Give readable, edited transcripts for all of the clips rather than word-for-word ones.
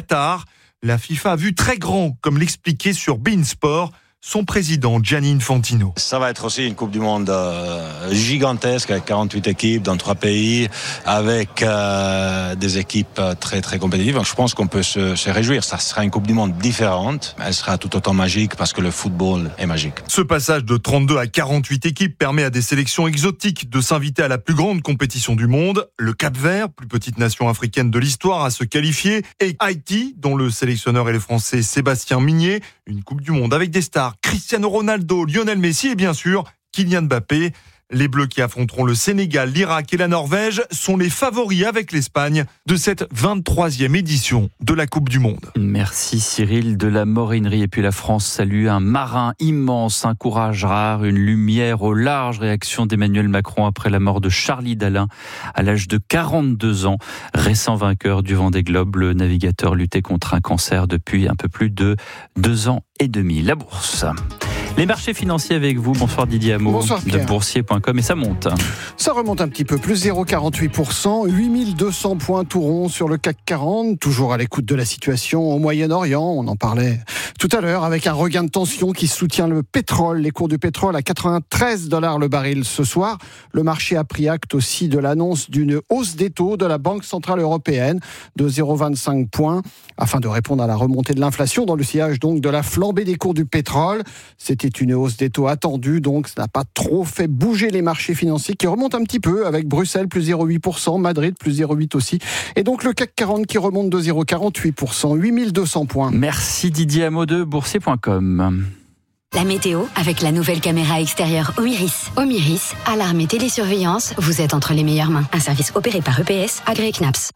Qatar. La FIFA a vu très grand, comme l'expliquait sur beIN Sport son président Gianni Infantino. Ça va être aussi une Coupe du Monde gigantesque avec 48 équipes dans 3 pays, avec des équipes très très compétitives. Je pense qu'on peut se réjouir. Ça sera une Coupe du Monde différente. Elle sera tout autant magique parce que le football est magique. Ce passage de 32 à 48 équipes permet à des sélections exotiques de s'inviter à la plus grande compétition du monde. Le Cap-Vert, plus petite nation africaine de l'histoire, à se qualifier. Et Haïti, dont le sélectionneur est le Français Sébastien Migné. Une Coupe du Monde avec des stars Cristiano Ronaldo, Lionel Messi et bien sûr Kylian Mbappé. Les Bleus qui affronteront le Sénégal, l'Irak et la Norvège sont les favoris avec l'Espagne de cette 23e édition de la Coupe du Monde. Merci Cyril de la Morinerie. Et puis la France salue un marin immense, un courage rare, une lumière au large. Réaction d'Emmanuel Macron après la mort de Charlie Dalin à l'âge de 42 ans. Récent vainqueur du Vendée Globe, le navigateur luttait contre un cancer depuis un peu plus de 2 ans et demi. La bourse. Les marchés financiers avec vous. Bonsoir Didier Hameau. Bonsoir Pierre. De boursier.com et ça monte. Ça remonte un petit peu, plus 0,48%, 8200 points tout rond sur le CAC 40, toujours à l'écoute de la situation au Moyen-Orient. On en parlait tout à l'heure avec un regain de tension qui soutient le pétrole. Les cours du pétrole à $93 le baril ce soir. Le marché a pris acte aussi de l'annonce d'une hausse des taux de la Banque Centrale Européenne de 0,25 points afin de répondre à la remontée de l'inflation dans le sillage donc de la flambée des cours du pétrole. C'était une hausse des taux attendue, donc ça n'a pas trop fait bouger les marchés financiers qui remontent un petit peu avec Bruxelles plus 0,8%, Madrid plus 0,8% aussi. Et donc le CAC 40 qui remonte de 0,48%, 8200 points. Merci Didier Hameau de boursier.com. La météo avec la nouvelle caméra extérieure Omiris. Omiris, alarme et télésurveillance, vous êtes entre les meilleures mains. Un service opéré par EPS, agréé CNAPS.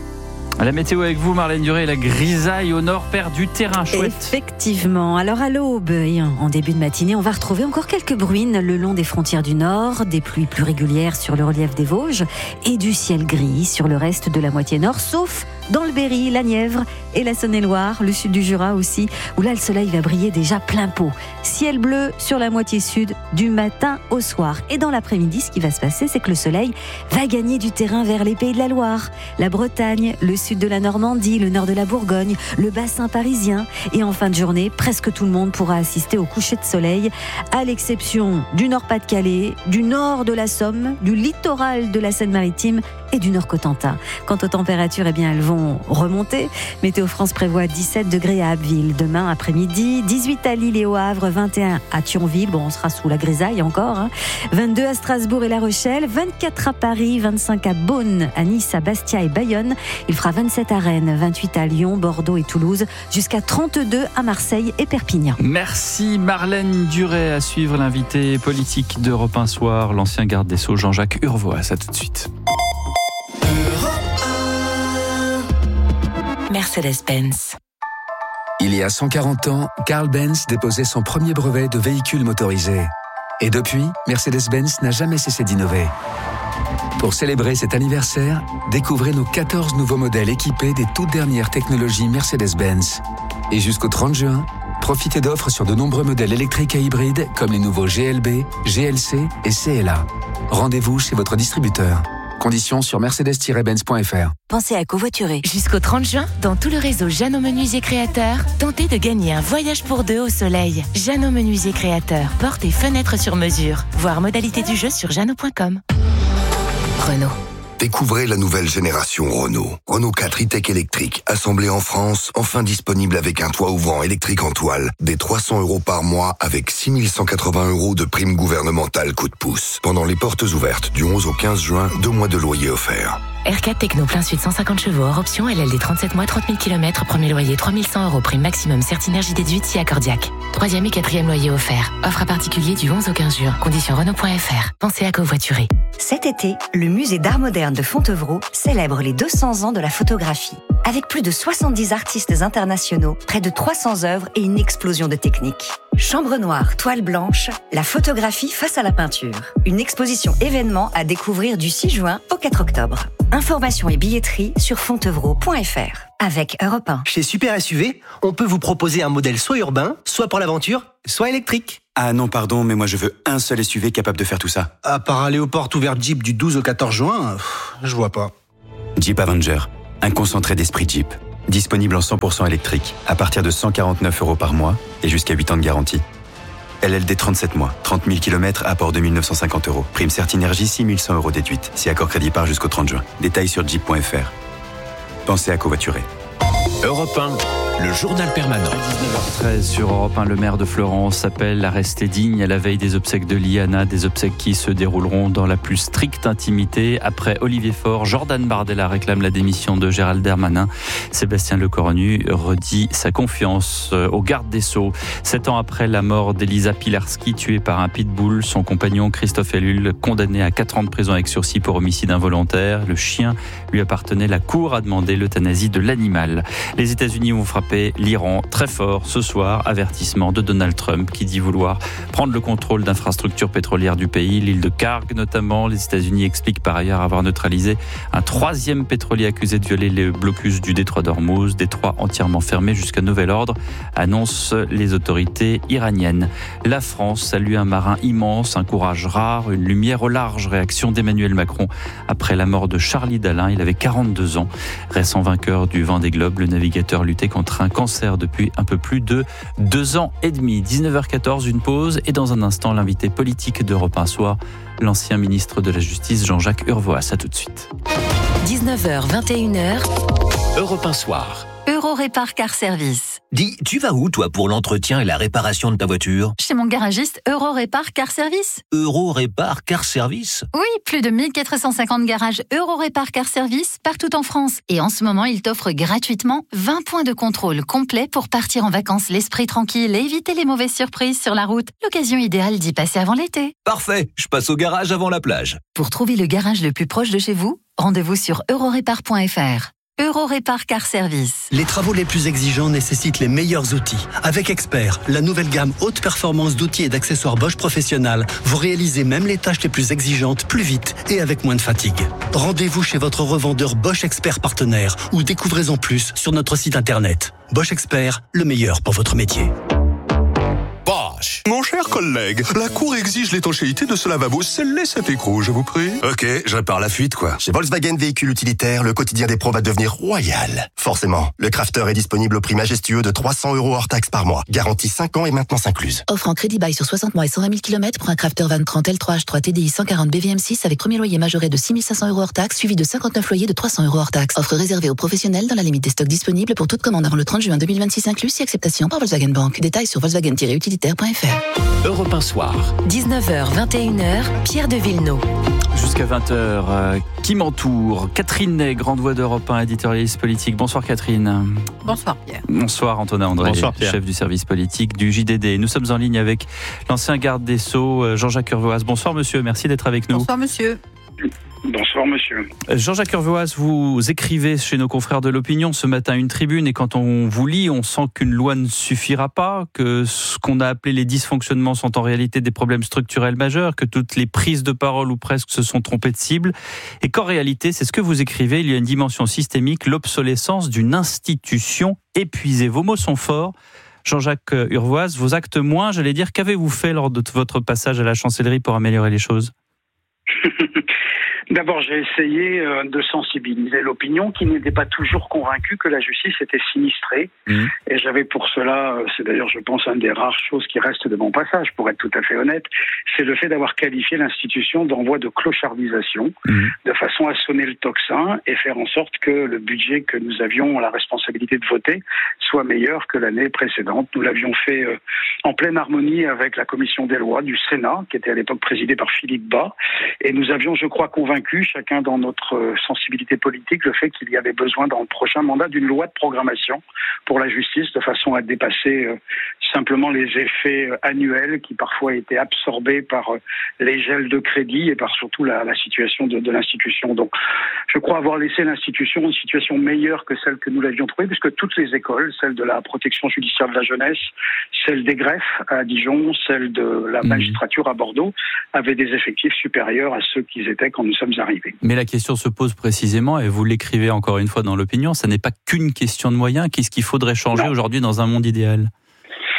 La météo avec vous, Marlène Duré, la grisaille au nord perd du terrain chouette. Effectivement. Alors à l'aube et en début de matinée, on va retrouver encore quelques bruines le long des frontières du nord, des pluies plus régulières sur le relief des Vosges et du ciel gris sur le reste de la moitié nord, sauf dans le Berry, la Nièvre et la Saône-et-Loire, le sud du Jura aussi, où là le soleil va briller déjà plein pot. Ciel bleu sur la moitié sud du matin au soir. Et dans l'après-midi, ce qui va se passer, c'est que le soleil va gagner du terrain vers les Pays de la Loire, la Bretagne, le sud de la Normandie, le nord de la Bourgogne, le bassin parisien. Et en fin de journée, presque tout le monde pourra assister au coucher de soleil, à l'exception du Nord-Pas-de-Calais, du nord de la Somme, du littoral de la Seine-Maritime et du Nord-Cotentin. Quant aux températures, eh bien, elles vont remonter. Météo France prévoit 17 degrés à Abbeville demain après-midi, 18 à Lille et au Havre, 21 à Thionville, bon, on sera sous la grisaille encore, 22 à Strasbourg et La Rochelle, 24 à Paris, 25 à Beaune, à Nice, à Bastia et Bayonne. Il fera 27 à Rennes, 28 à Lyon, Bordeaux et Toulouse, jusqu'à 32 à Marseille et Perpignan. Merci Marlène Duré. À suivre l'invité politique d'Europe 1 Soir, l'ancien garde des Sceaux Jean-Jacques Urvoas. À tout de suite. Mercedes-Benz. Il y a 140 ans, Carl Benz déposait son premier brevet de véhicule motorisé. Et depuis, Mercedes-Benz n'a jamais cessé d'innover. Pour célébrer cet anniversaire, découvrez nos 14 nouveaux modèles équipés des toutes dernières technologies Mercedes-Benz. Et jusqu'au 30 juin, profitez d'offres sur de nombreux modèles électriques et hybrides comme les nouveaux GLB, GLC et CLA. Rendez-vous chez votre distributeur. Conditions sur mercedes-benz.fr. Pensez à covoiturer. Jusqu'au 30 juin, dans tout le réseau Jeannot Menuisier Créateur, tentez de gagner un voyage pour 2 au soleil. Jeannot Menuisier Créateur, portes et fenêtres sur mesure. Voir modalité du jeu sur jeannot.com. Renault. Découvrez la nouvelle génération Renault. Renault 4 e-Tech électrique, assemblé en France, enfin disponible avec un toit ouvrant électrique en toile, des 300 € par mois avec 6 180 € de prime gouvernementale coup de pouce. Pendant les portes ouvertes du 11 au 15 juin, 2 mois de loyer offerts. R4 Techno plein sud 150 chevaux hors option, LLD 37 mois, 30 000 km, premier loyer 3 100 €, prime maximum Certinergie déduite si accordiaque. 3e et 4e loyer offert. Offre à particulier du 11 au 15 juin. Conditions Renault.fr. Pensez à covoiturer. Cet été, le musée d'art moderne de Fontevraud célèbre les 200 ans de la photographie. Avec plus de 70 artistes internationaux, près de 300 œuvres et une explosion de techniques. Chambre noire, toile blanche, la photographie face à la peinture. Une exposition événement à découvrir du 6 juin au 4 octobre. Informations et billetterie sur fontevraud.fr. Avec Europe 1. Chez Super SUV, on peut vous proposer un modèle soit urbain, soit pour l'aventure, soit électrique. Ah non, pardon, mais moi je veux un seul SUV capable de faire tout ça. À part aller aux portes ouvertes Jeep du 12 au 14 juin, je vois pas. Jeep Avenger, un concentré d'esprit Jeep. Disponible en 100% électrique, à partir de 149 € par mois et jusqu'à 8 ans de garantie. LLD 37 mois, 30 000 km, apport 2 950 €. Prime Certinergie, 6 100 € déduite. Si accord crédit part jusqu'au 30 juin. Détails sur jeep.fr. Pensez à covoiturer. Europe 1, le journal permanent. 19h13 sur Europe 1, le maire de Florence appelle à rester digne à la veille des obsèques de Liana, des obsèques qui se dérouleront dans la plus stricte intimité. Après Olivier Faure, Jordan Bardella réclame la démission de Gérald Darmanin. Sébastien Lecornu redit sa confiance au garde des Sceaux. 7 ans après la mort d'Elisa Pilarski, tuée par un pitbull, son compagnon Christophe Ellul, condamné à 4 ans de prison avec sursis pour homicide involontaire. Le chien lui appartenait. La Cour a demandé l'euthanasie de l'animal. Les États-Unis vont frapper l'Iran très fort ce soir. Avertissement de Donald Trump qui dit vouloir prendre le contrôle d'infrastructures pétrolières du pays, l'île de Karg notamment. Les États-Unis expliquent par ailleurs avoir neutralisé un 3e pétrolier accusé de violer le blocus du détroit d'Ormuz, détroit entièrement fermé jusqu'à nouvel ordre, annoncent les autorités iraniennes. La France salue un marin immense, un courage rare, une lumière au large. Réaction d'Emmanuel Macron après la mort de Charlie Dalin. Il avait 42 ans. Récent vainqueur du Vendée Globe, le navigateur luttait contre un cancer depuis un peu plus de 2 ans et demi. 19h14, une pause et dans un instant, l'invité politique d'Europe 1 Soir, l'ancien ministre de la Justice Jean-Jacques Urvoas. À tout de suite. 19h, 21h, Europe 1 Soir. Eurorépar Car Service. Dis, tu vas où, toi, pour l'entretien et la réparation de ta voiture ? Chez mon garagiste Eurorépar Car Service. Eurorépar Car Service ? Oui, plus de 1450 garages Eurorépar Car Service partout en France. Et en ce moment, il t'offre gratuitement 20 points de contrôle complets pour partir en vacances l'esprit tranquille et éviter les mauvaises surprises sur la route. L'occasion idéale d'y passer avant l'été. Parfait, je passe au garage avant la plage. Pour trouver le garage le plus proche de chez vous, rendez-vous sur eurorépar.fr. Eurorépar Car Service. Les travaux les plus exigeants nécessitent les meilleurs outils. Avec Expert, la nouvelle gamme haute performance d'outils et d'accessoires Bosch Professionnal, vous réalisez même les tâches les plus exigeantes plus vite et avec moins de fatigue. Rendez-vous chez votre revendeur Bosch Expert partenaire ou découvrez-en plus sur notre site internet. Bosch Expert, le meilleur pour votre métier. Bosch. Mon cher collègue, la Cour exige l'étanchéité de ce lavabo. Scellez cet écrou, je vous prie. Ok, je répare la fuite, quoi. Chez Volkswagen Véhicules Utilitaires, le quotidien des pros va devenir royal. Forcément, le Crafter est disponible au prix majestueux de 300 € hors taxe par mois. Garantie 5 ans et maintenance incluse. offre en crédit bail sur 60 mois et 120 000 km pour un Crafter Van 30 L3H3 TDI 140 BVM6 avec premier loyer majoré de 6 500 € hors taxe, suivi de 59 loyers de 300 € hors taxe. Offre réservée aux professionnels dans la limite des stocks disponibles pour toute commande avant le 30 juin 2026 inclus, si acceptation par Volkswagen Bank. Détails sur volkswagen-utilitaire.fr. Europe 1 Soir. 19h, 21h, Pierre de Villeneuve. Jusqu'à 20h, qui m'entoure ? Catherine Ney, grande voix d'Europe 1, éditorialiste politique. Bonsoir Catherine. Bonsoir Pierre. Bonsoir Antonin André, chef du service politique du JDD. Nous sommes en ligne avec l'ancien garde des Sceaux, Jean-Jacques Urvoas. Bonsoir monsieur, merci d'être avec nous. Bonsoir monsieur. Bonsoir monsieur. Jean-Jacques Urvoas, vous écrivez chez nos confrères de l'opinion ce matin une tribune et quand on vous lit, on sent qu'une loi ne suffira pas, que ce qu'on a appelé les dysfonctionnements sont en réalité des problèmes structurels majeurs, que toutes les prises de parole ou presque se sont trompées de cible et qu'en réalité, c'est ce que vous écrivez, il y a une dimension systémique, l'obsolescence d'une institution épuisée. Vos mots sont forts. Jean-Jacques Urvoas, vos actes moins, j'allais dire, qu'avez-vous fait lors de votre passage à la chancellerie pour améliorer les choses ? D'abord, j'ai essayé de sensibiliser l'opinion qui n'était pas toujours convaincue que la justice était sinistrée. Et j'avais pour cela, c'est d'ailleurs, je pense, une des rares choses qui restent de mon passage, pour être tout à fait honnête, c'est le fait d'avoir qualifié l'institution d'envoi de clochardisation, de façon à sonner le tocsin et faire en sorte que le budget que nous avions la responsabilité de voter soit meilleur que l'année précédente. Nous l'avions fait en pleine harmonie avec la commission des lois du Sénat, qui était à l'époque présidée par Philippe Bas, et nous avions, je crois, convaincu chacun dans notre sensibilité politique le fait qu'il y avait besoin dans le prochain mandat d'une loi de programmation pour la justice de façon à dépasser simplement les effets annuels qui parfois étaient absorbés par les gels de crédit et par surtout la situation de l'institution. Donc je crois avoir laissé l'institution une situation meilleure que celle que nous l'avions trouvée, puisque toutes les écoles, celle de la protection judiciaire de la jeunesse, celle des greffes à Dijon, celle de la magistrature à Bordeaux, avaient des effectifs supérieurs à ceux qu'ils étaient quand nous sommes arrivés. Mais la question se pose précisément, et vous l'écrivez encore une fois dans l'opinion, ça n'est pas qu'une question de moyens. Qu'est-ce qu'il faudrait changer aujourd'hui dans un monde idéal ?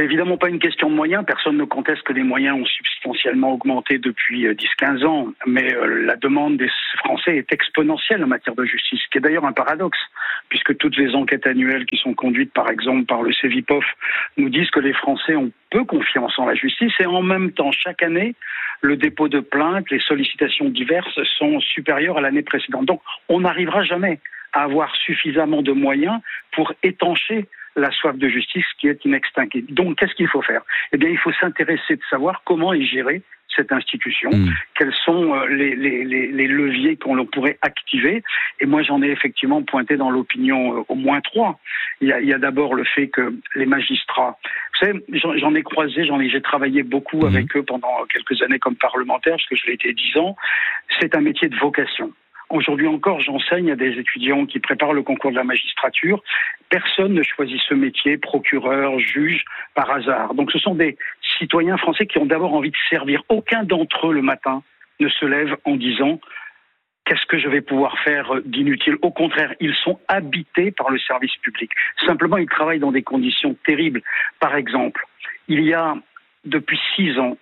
C'est évidemment pas une question de moyens. Personne ne conteste que les moyens ont substantiellement augmenté depuis 10-15 ans. Mais la demande des Français est exponentielle en matière de justice, ce qui est d'ailleurs un paradoxe, puisque toutes les enquêtes annuelles qui sont conduites, par exemple, par le Cevipof, nous disent que les Français ont peu confiance en la justice et en même temps, chaque année, le dépôt de plaintes, les sollicitations diverses sont supérieures à l'année précédente. Donc, on n'arrivera jamais à avoir suffisamment de moyens pour étancher la soif de justice qui est inextinguible. Donc, qu'est-ce qu'il faut faire ? Eh bien, il faut s'intéresser de savoir comment est gérée cette institution, quels sont les leviers qu'on pourrait activer. Et moi, j'en ai effectivement pointé dans l'opinion au moins 3. Il y a d'abord le fait que les magistrats, vous savez, j'en ai croisé, j'ai travaillé beaucoup avec eux pendant quelques années comme parlementaire, parce que je l'ai été 10 ans. C'est un métier de vocation. Aujourd'hui encore, j'enseigne à des étudiants qui préparent le concours de la magistrature. Personne ne choisit ce métier, procureur, juge, par hasard. Donc ce sont des citoyens français qui ont d'abord envie de servir. Aucun d'entre eux, le matin, ne se lève en disant « qu'est-ce que je vais pouvoir faire d'inutile ?» Au contraire, ils sont habités par le service public. Simplement, ils travaillent dans des conditions terribles. Par exemple, il y a depuis 6 ans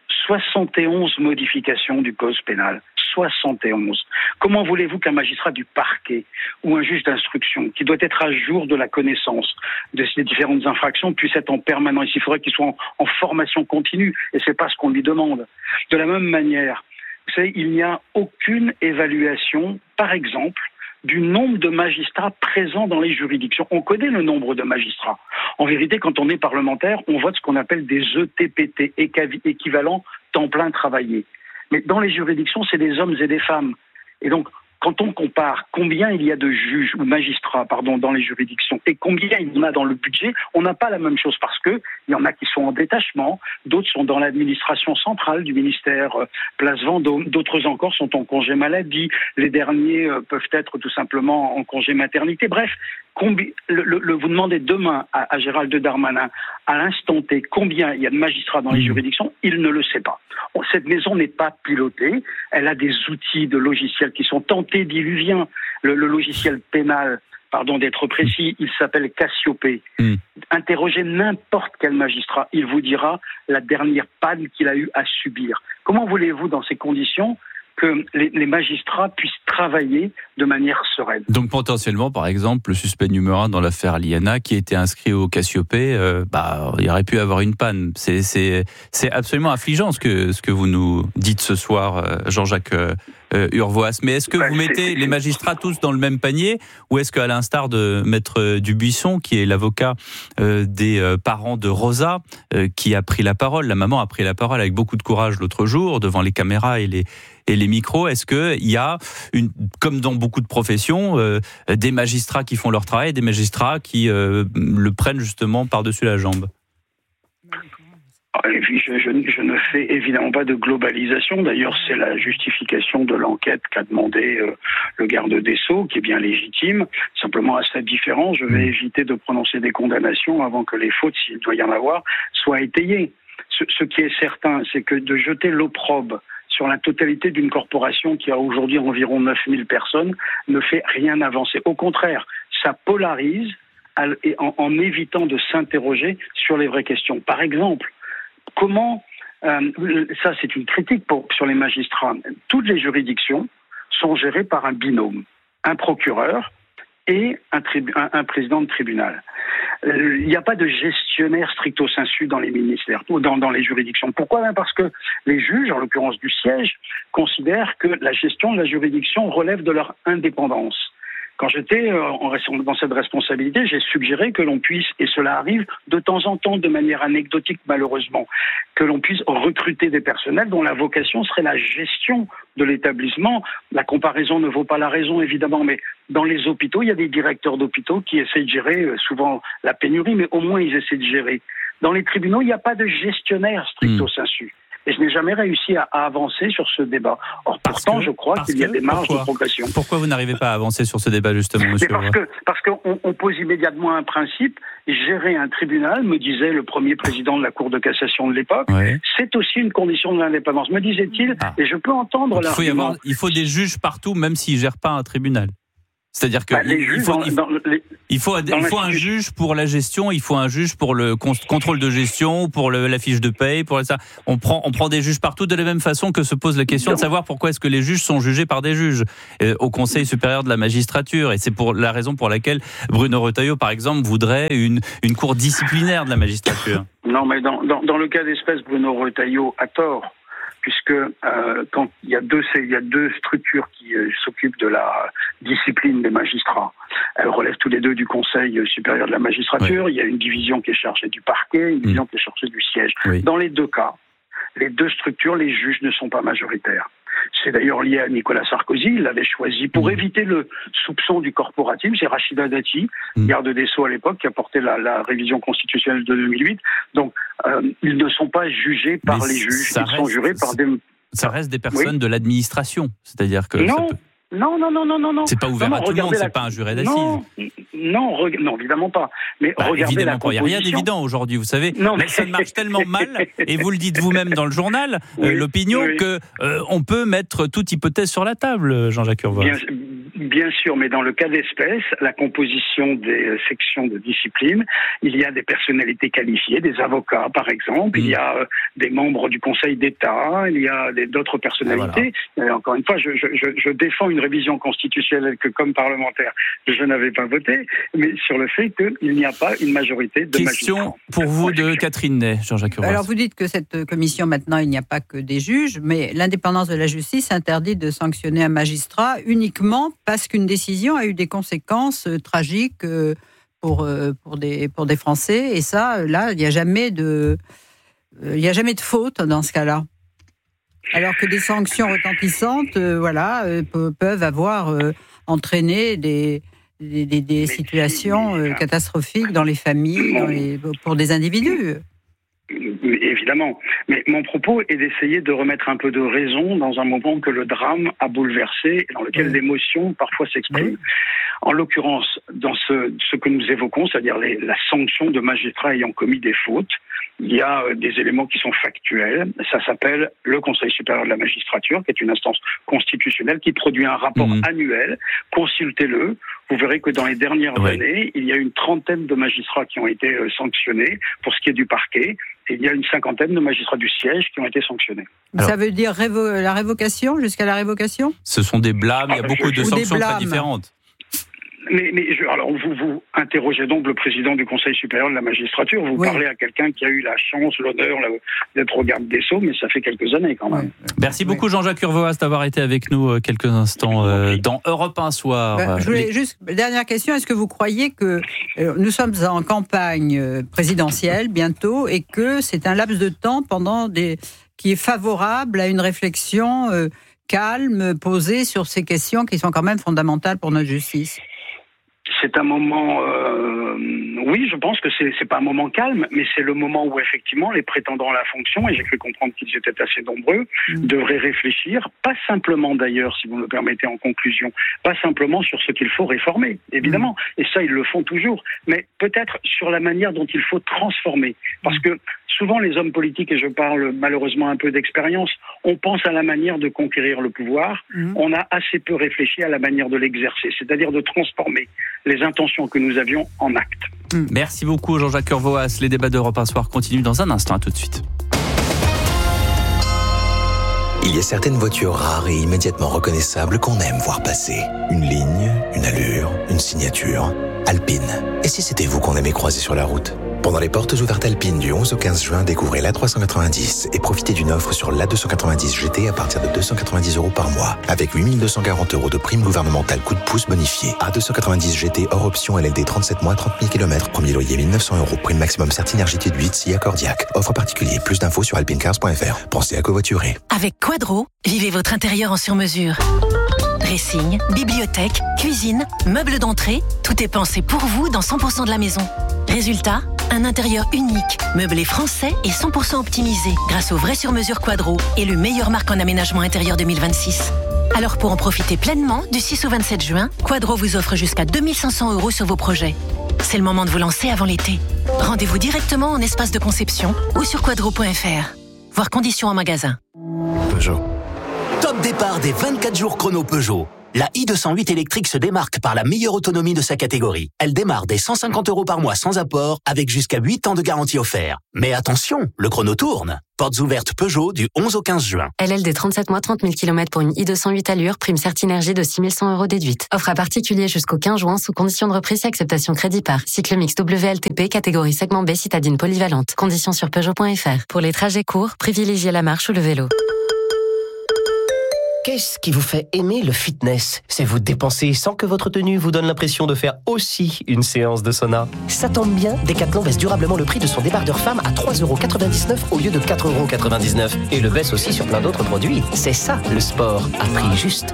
71 modifications du code pénal. 71. Comment voulez-vous qu'un magistrat du parquet ou un juge d'instruction, qui doit être à jour de la connaissance de ces différentes infractions, puisse être en permanence? Il faudrait qu'il soit en formation continue, et c'est pas ce qu'on lui demande. De la même manière, vous savez, il n'y a aucune évaluation, par exemple, du nombre de magistrats présents dans les juridictions. On connaît le nombre de magistrats. En vérité, quand on est parlementaire, on vote ce qu'on appelle des ETPT, équivalent temps plein travaillé. Mais dans les juridictions, c'est des hommes et des femmes. Et donc, quand on compare combien il y a de juges ou magistrats, dans les juridictions et combien il y en a dans le budget, on n'a pas la même chose parce que il y en a qui sont en détachement, d'autres sont dans l'administration centrale du ministère Place Vendôme, d'autres encore sont en congé maladie, les derniers peuvent être tout simplement en congé maternité. Bref, vous demandez demain à Gérald Darmanin, à l'instant T, combien il y a de magistrats dans les juridictions, il ne le sait pas. Cette maison n'est pas pilotée, elle a des outils de logiciels qui sont antédiluviens. Le logiciel pénal, d'être précis, il s'appelle Cassiopée. Interrogez n'importe quel magistrat, il vous dira la dernière panne qu'il a eu à subir. Comment voulez-vous, dans ces conditions, que les magistrats puissent travailler de manière sereine? Donc potentiellement, par exemple, le suspect numéro 1 dans l'affaire Liana, qui était inscrit au Cassiopée, il y aurait pu avoir une panne. C'est absolument affligeant ce que vous nous dites ce soir, Jean-Jacques Urvoas. Mais est-ce que vous mettez les magistrats tous dans le même panier, ou est-ce qu'à l'instar de Maître Dubuisson, qui est l'avocat des parents de Rosa, qui a pris la parole, la maman a pris la parole avec beaucoup de courage l'autre jour devant les caméras et les micros, est-ce qu'il y a, comme dans beaucoup de professions, des magistrats qui font leur travail, des magistrats qui le prennent justement par-dessus la jambe? Je ne fais évidemment pas de globalisation. D'ailleurs, c'est la justification de l'enquête qu'a demandé le garde des Sceaux, qui est bien légitime. Simplement, à cette différence, je vais éviter de prononcer des condamnations avant que les fautes, s'il doit y en avoir, soient étayées. Ce qui est certain, c'est que de jeter l'opprobre sur la totalité d'une corporation qui a aujourd'hui environ 9000 personnes ne fait rien avancer. Au contraire, ça polarise en évitant de s'interroger sur les vraies questions. Par exemple, comment, ça c'est une critique sur les magistrats, toutes les juridictions sont gérées par un binôme, un procureur et un président de tribunal. Il n'y a pas de gestionnaire stricto sensu dans les ministères, dans les juridictions. Pourquoi ? Parce que les juges, en l'occurrence du siège, considèrent que la gestion de la juridiction relève de leur indépendance. Quand j'étais dans cette responsabilité, j'ai suggéré que l'on puisse, et cela arrive de temps en temps de manière anecdotique malheureusement, que l'on puisse recruter des personnels dont la vocation serait la gestion de l'établissement. La comparaison ne vaut pas la raison évidemment, mais dans les hôpitaux, il y a des directeurs d'hôpitaux qui essaient de gérer souvent la pénurie, mais au moins ils essaient de gérer. Dans les tribunaux, il n'y a pas de gestionnaire stricto sensu. Et je n'ai jamais réussi à avancer sur ce débat. Or, pourtant, je crois qu'il y a des marges de progression. Pourquoi vous n'arrivez pas à avancer sur ce débat, justement, monsieur? Parce qu'on pose immédiatement un principe. Gérer un tribunal, me disait le premier président de la Cour de cassation de l'époque, c'est aussi une condition de l'indépendance, me disait-il, et je peux entendre l'argument. Il faut des juges partout, même s'ils ne gèrent pas un tribunal. C'est-à-dire que il faut un juge pour la gestion, il faut un juge pour le contrôle de gestion, pour la fiche de paye, pour ça. On prend des juges partout de la même façon que se pose la question de savoir pourquoi est-ce que les juges sont jugés par des juges au Conseil supérieur de la magistrature. Et c'est pour la raison pour laquelle Bruno Retailleau, par exemple, voudrait une cour disciplinaire de la magistrature. Non, mais dans le cas d'espèce, Bruno Retailleau a tort. Puisque quand il y a deux structures qui s'occupent de la discipline des magistrats, elles relèvent tous les deux du Conseil supérieur de la magistrature. Oui. Il y a une division qui est chargée du parquet, une division qui est chargée du siège. Oui. Dans les deux cas, les deux structures, les juges ne sont pas majoritaires. C'est d'ailleurs lié à Nicolas Sarkozy. Il l'avait choisi pour éviter le soupçon du corporatisme. C'est Rachida Dati, garde des Sceaux à l'époque, qui a porté la révision constitutionnelle de 2008. Donc, ils ne sont pas jugés par les juges. Ils sont jurés par des... Ça reste des personnes de l'administration. C'est-à-dire que... Non. C'est pas ouvert à tout le monde, c'est pas un juré d'assises. Non, évidemment pas. Mais regardez évidemment la pas. Il n'y a rien d'évident aujourd'hui, vous savez. Mais ça marche tellement mal, et vous le dites vous-même dans le journal, l'opinion, que on peut mettre toute hypothèse sur la table, Jean-Jacques Urvoas. Bien sûr, mais dans le cas d'espèce, la composition des sections de discipline, il y a des personnalités qualifiées, des avocats par exemple, il y a des membres du Conseil d'État, il y a d'autres personnalités. Voilà. Encore une fois, je défends une révision constitutionnelle que, comme parlementaire, je n'avais pas voté, mais sur le fait qu'il n'y a pas une majorité de magistrats. Question pour vous de Catherine Ney, Jean-Jacques Urvoas. Alors vous dites que cette commission, maintenant, il n'y a pas que des juges, mais l'indépendance de la justice interdit de sanctionner un magistrat uniquement parce qu'une décision a eu des conséquences tragiques pour des Français. Et ça, là, il n'y a jamais de faute dans ce cas-là. Alors que des sanctions retentissantes, peuvent avoir entraîné des situations catastrophiques dans les familles, pour des individus. Évidemment. Mais mon propos est d'essayer de remettre un peu de raison dans un moment que le drame a bouleversé et dans lequel l'émotion parfois s'exprime. En l'occurrence, dans ce que nous évoquons, c'est-à-dire la sanction de magistrats ayant commis des fautes, il y a des éléments qui sont factuels. Ça s'appelle le Conseil supérieur de la magistrature, qui est une instance constitutionnelle qui produit un rapport annuel. Consultez-le. Vous verrez que dans les dernières années, il y a une 30aine de magistrats qui ont été sanctionnés pour ce qui est du parquet. Et il y a une 50aine de magistrats du siège qui ont été sanctionnés. Ça veut dire la révocation, jusqu'à la révocation ? Ce sont des blâmes, il y a beaucoup de sanctions très différentes. Alors vous interrogez donc le président du Conseil supérieur de la magistrature, vous parlez à quelqu'un qui a eu la chance, l'honneur d'être au garde des Sceaux, mais ça fait quelques années quand même. Merci beaucoup Jean-Jacques Urvoas d'avoir été avec nous quelques instants dans Europe 1 Soir. Je voulais juste, dernière question, est-ce que vous croyez que nous sommes en campagne présidentielle bientôt et que c'est un laps de temps qui est favorable à une réflexion calme, posée sur ces questions qui sont quand même fondamentales pour notre justice ? C'est un moment, oui, je pense que c'est pas un moment calme, mais c'est le moment où effectivement les prétendants à la fonction, et j'ai cru comprendre qu'ils étaient assez nombreux, devraient réfléchir, pas simplement d'ailleurs, si vous me le permettez en conclusion, pas simplement sur ce qu'il faut réformer, évidemment, et ça ils le font toujours, mais peut-être sur la manière dont il faut transformer, parce que souvent les hommes politiques, et je parle malheureusement un peu d'expérience, on pense à la manière de conquérir le pouvoir, on a assez peu réfléchi à la manière de l'exercer, c'est-à-dire de transformer les intentions que nous avions en actes. Merci beaucoup Jean-Jacques Urvoas. Les débats d'Europe 1 Soir continuent dans un instant. À tout de suite. Il y a certaines voitures rares et immédiatement reconnaissables qu'on aime voir passer. Une ligne, une allure, une signature. Alpine. Et si c'était vous qu'on aimait croiser sur la route ? Pendant les portes ouvertes Alpine du 11 au 15 juin, découvrez l'A390 et profitez d'une offre sur l'A290 GT à partir de 290 € par mois. Avec 8 240 € de prime gouvernementale coup de pouce bonifié. A290 GT hors option LLD 37 mois, 30 000 km. Premier loyer 1 900 €. Prime maximum Certinergité de 8 si accordiaque. Offre particulier. Plus d'infos sur alpinecars.fr. Pensez à covoiturer. Avec Quadro, vivez votre intérieur en sur-mesure. Dressing, bibliothèque, cuisine, meubles d'entrée, tout est pensé pour vous dans 100% de la maison. Résultat, un intérieur unique, meublé français et 100% optimisé grâce au vrai sur-mesure Quadro, élu meilleure marque en aménagement intérieur 2026. Alors pour en profiter pleinement, du 6 au 27 juin, Quadro vous offre jusqu'à 2 500 € sur vos projets. C'est le moment de vous lancer avant l'été. Rendez-vous directement en espace de conception ou sur quadro.fr. Voir conditions en magasin. Peugeot. Top départ des 24 jours chrono Peugeot. La i208 électrique se démarque par la meilleure autonomie de sa catégorie. Elle démarre dès 150 € par mois sans apport, avec jusqu'à 8 ans de garantie offert. Mais attention, le chrono tourne. Portes ouvertes Peugeot du 11 au 15 juin. LLD 37 mois, 30 000 km pour une i208 allure, prime Certinergie de 6 100 € déduite. Offre à particulier jusqu'au 15 juin sous condition de reprise et acceptation crédit par. Cycle mix WLTP, catégorie segment B, citadine polyvalente. Conditions sur Peugeot.fr. Pour les trajets courts, privilégiez la marche ou le vélo. Qu'est-ce qui vous fait aimer le fitness ? C'est vous dépenser sans que votre tenue vous donne l'impression de faire aussi une séance de sauna. Ça tombe bien, Decathlon baisse durablement le prix de son débardeur femme à 3,99 € au lieu de 4,99 € et le baisse aussi sur plein d'autres produits. C'est ça le sport à prix juste.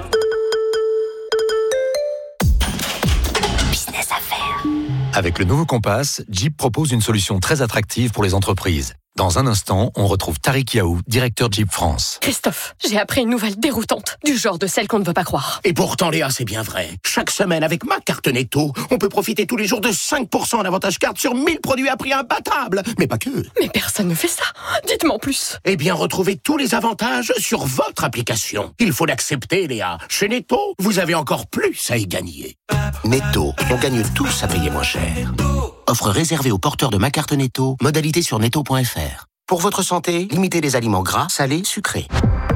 Business à faire. Avec le nouveau Compass, Jeep propose une solution très attractive pour les entreprises. Dans un instant, on retrouve Tariq Yaou, directeur Jeep France. Christophe, j'ai appris une nouvelle déroutante, du genre de celle qu'on ne veut pas croire. Et pourtant, Léa, c'est bien vrai. Chaque semaine, avec ma carte Netto, on peut profiter tous les jours de 5% d'avantage carte sur 1000 produits à prix imbattable. Mais pas que. Mais personne ne fait ça. Dites-moi en plus. Eh bien, retrouvez tous les avantages sur votre application. Il faut l'accepter, Léa. Chez Netto, vous avez encore plus à y gagner. Netto, on gagne tous à payer moins cher. Offre réservée aux porteurs de ma carte Netto, modalité sur netto.fr. Pour votre santé, limitez les aliments gras, salés, sucrés.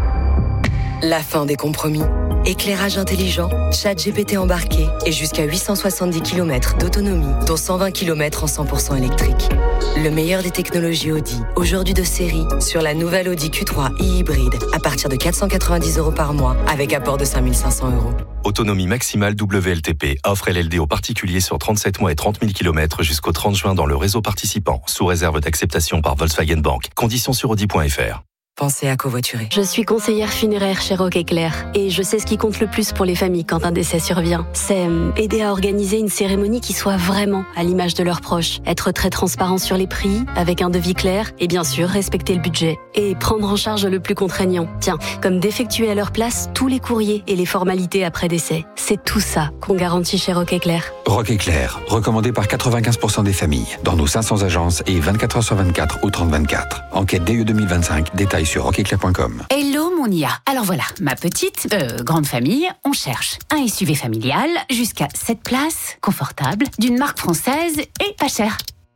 La fin des compromis. Éclairage intelligent, ChatGPT embarqué et jusqu'à 870 km d'autonomie, dont 120 km en 100% électrique. Le meilleur des technologies Audi, aujourd'hui de série, sur la nouvelle Audi Q3 e-hybride, à partir de 490 € par mois, avec apport de 5 500 €. Autonomie maximale WLTP. Offre LLD aux particuliers sur 37 mois et 30 000 km jusqu'au 30 juin dans le réseau participant, sous réserve d'acceptation par Volkswagen Bank. Conditions sur Audi.fr. Pensez à covoiturer. Je suis conseillère funéraire chez Rock Éclair et je sais ce qui compte le plus pour les familles quand un décès survient. C'est aider à organiser une cérémonie qui soit vraiment à l'image de leurs proches. Être très transparent sur les prix, avec un devis clair et bien sûr respecter le budget. Et prendre en charge le plus contraignant. Tiens, comme d'effectuer à leur place tous les courriers et les formalités après décès. C'est tout ça qu'on garantit chez Rock Éclair. Rock Éclair, recommandé par 95% des familles, dans nos 500 agences et 24 h sur 24 au 30-24. Enquête DE 2025, détails sur rockeclair.com. Hello mon IA. Alors voilà, ma petite, grande famille, on cherche un SUV familial jusqu'à 7 places, confortable, d'une marque française et pas cher.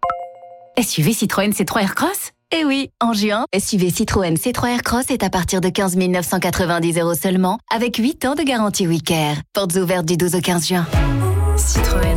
SUV Citroën C3 Aircross ? Eh oui, en juin, SUV Citroën C3 Aircross est à partir de 15 990 € seulement, avec 8 ans de garantie WeCare. Portes ouvertes du 12 au 15 juin. Citroën.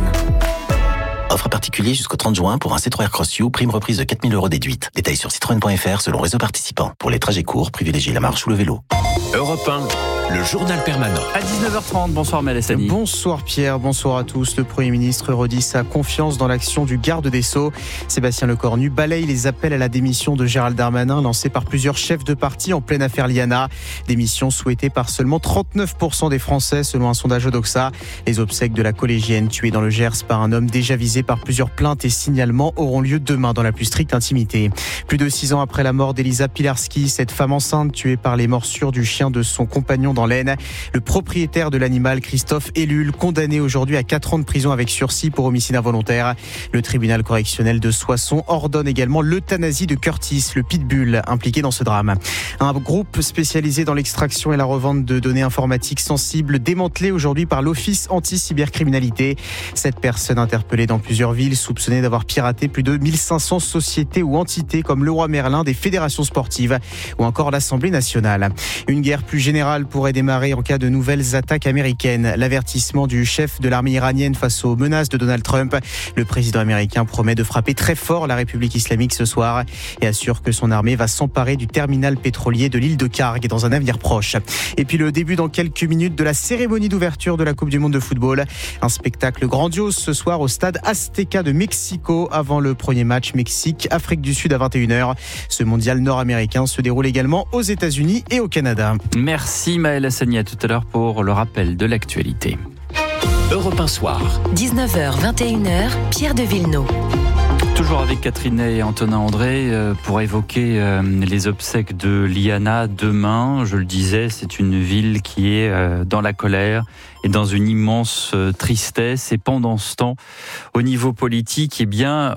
Offre particulier jusqu'au 30 juin pour un C3 Aircross U, prime reprise de 4 000 € déduite. Détails sur citroën.fr selon réseau participant. Pour les trajets courts, privilégiez la marche ou le vélo. Europe 1, le journal permanent. À 19h30, bonsoir Mélanie. Bonsoir Pierre, bonsoir à tous. Le Premier ministre redit sa confiance dans l'action du garde des Sceaux. Sébastien Lecornu balaye les appels à la démission de Gérald Darmanin lancés par plusieurs chefs de parti en pleine affaire Liana. Démission souhaitée par seulement 39% des Français selon un sondage Odoxa. Les obsèques de la collégienne tuée dans le Gers par un homme déjà visé par plusieurs plaintes et signalements auront lieu demain dans la plus stricte intimité. Plus de 6 ans après la mort d'Elisa Pilarski, cette femme enceinte tuée par les morsures du chien de son compagnon dans l'Aisne, le propriétaire de l'animal, Christophe Ellul, condamné aujourd'hui à 4 ans de prison avec sursis pour homicide involontaire. Le tribunal correctionnel de Soissons ordonne également l'euthanasie de Curtis, le pitbull impliqué dans ce drame. Un groupe spécialisé dans l'extraction et la revente de données informatiques sensibles démantelé aujourd'hui par l'Office anti-cybercriminalité. Cette personne interpellée dans plusieurs villes soupçonnée d'avoir piraté plus de 1500 sociétés ou entités comme Leroy Merlin, des fédérations sportives ou encore l'Assemblée nationale. Une guerre plus générale pourrait démarrer en cas de nouvelles attaques américaines. L'avertissement du chef de l'armée iranienne face aux menaces de Donald Trump. Le président américain promet de frapper très fort la République islamique ce soir et assure que son armée va s'emparer du terminal pétrolier de l'île de Kharg dans un avenir proche. Et puis le début dans quelques minutes de la cérémonie d'ouverture de la Coupe du Monde de football. Un spectacle grandiose ce soir au stade Azteca de Mexico avant le premier match Mexique-Afrique du Sud à 21h. Ce mondial nord-américain se déroule également aux États-Unis et au Canada. Merci Maëlle Assani, à tout à l'heure pour le rappel de l'actualité. Europe 1 soir. 19h, 21h, Pierre de Villeneuve. Toujours avec Catherine et Antonin André pour évoquer les obsèques de Liana demain. Je le disais, c'est une ville qui est dans la colère et dans une immense tristesse. Et pendant ce temps, au niveau politique, eh bien,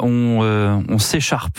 on s'écharpe,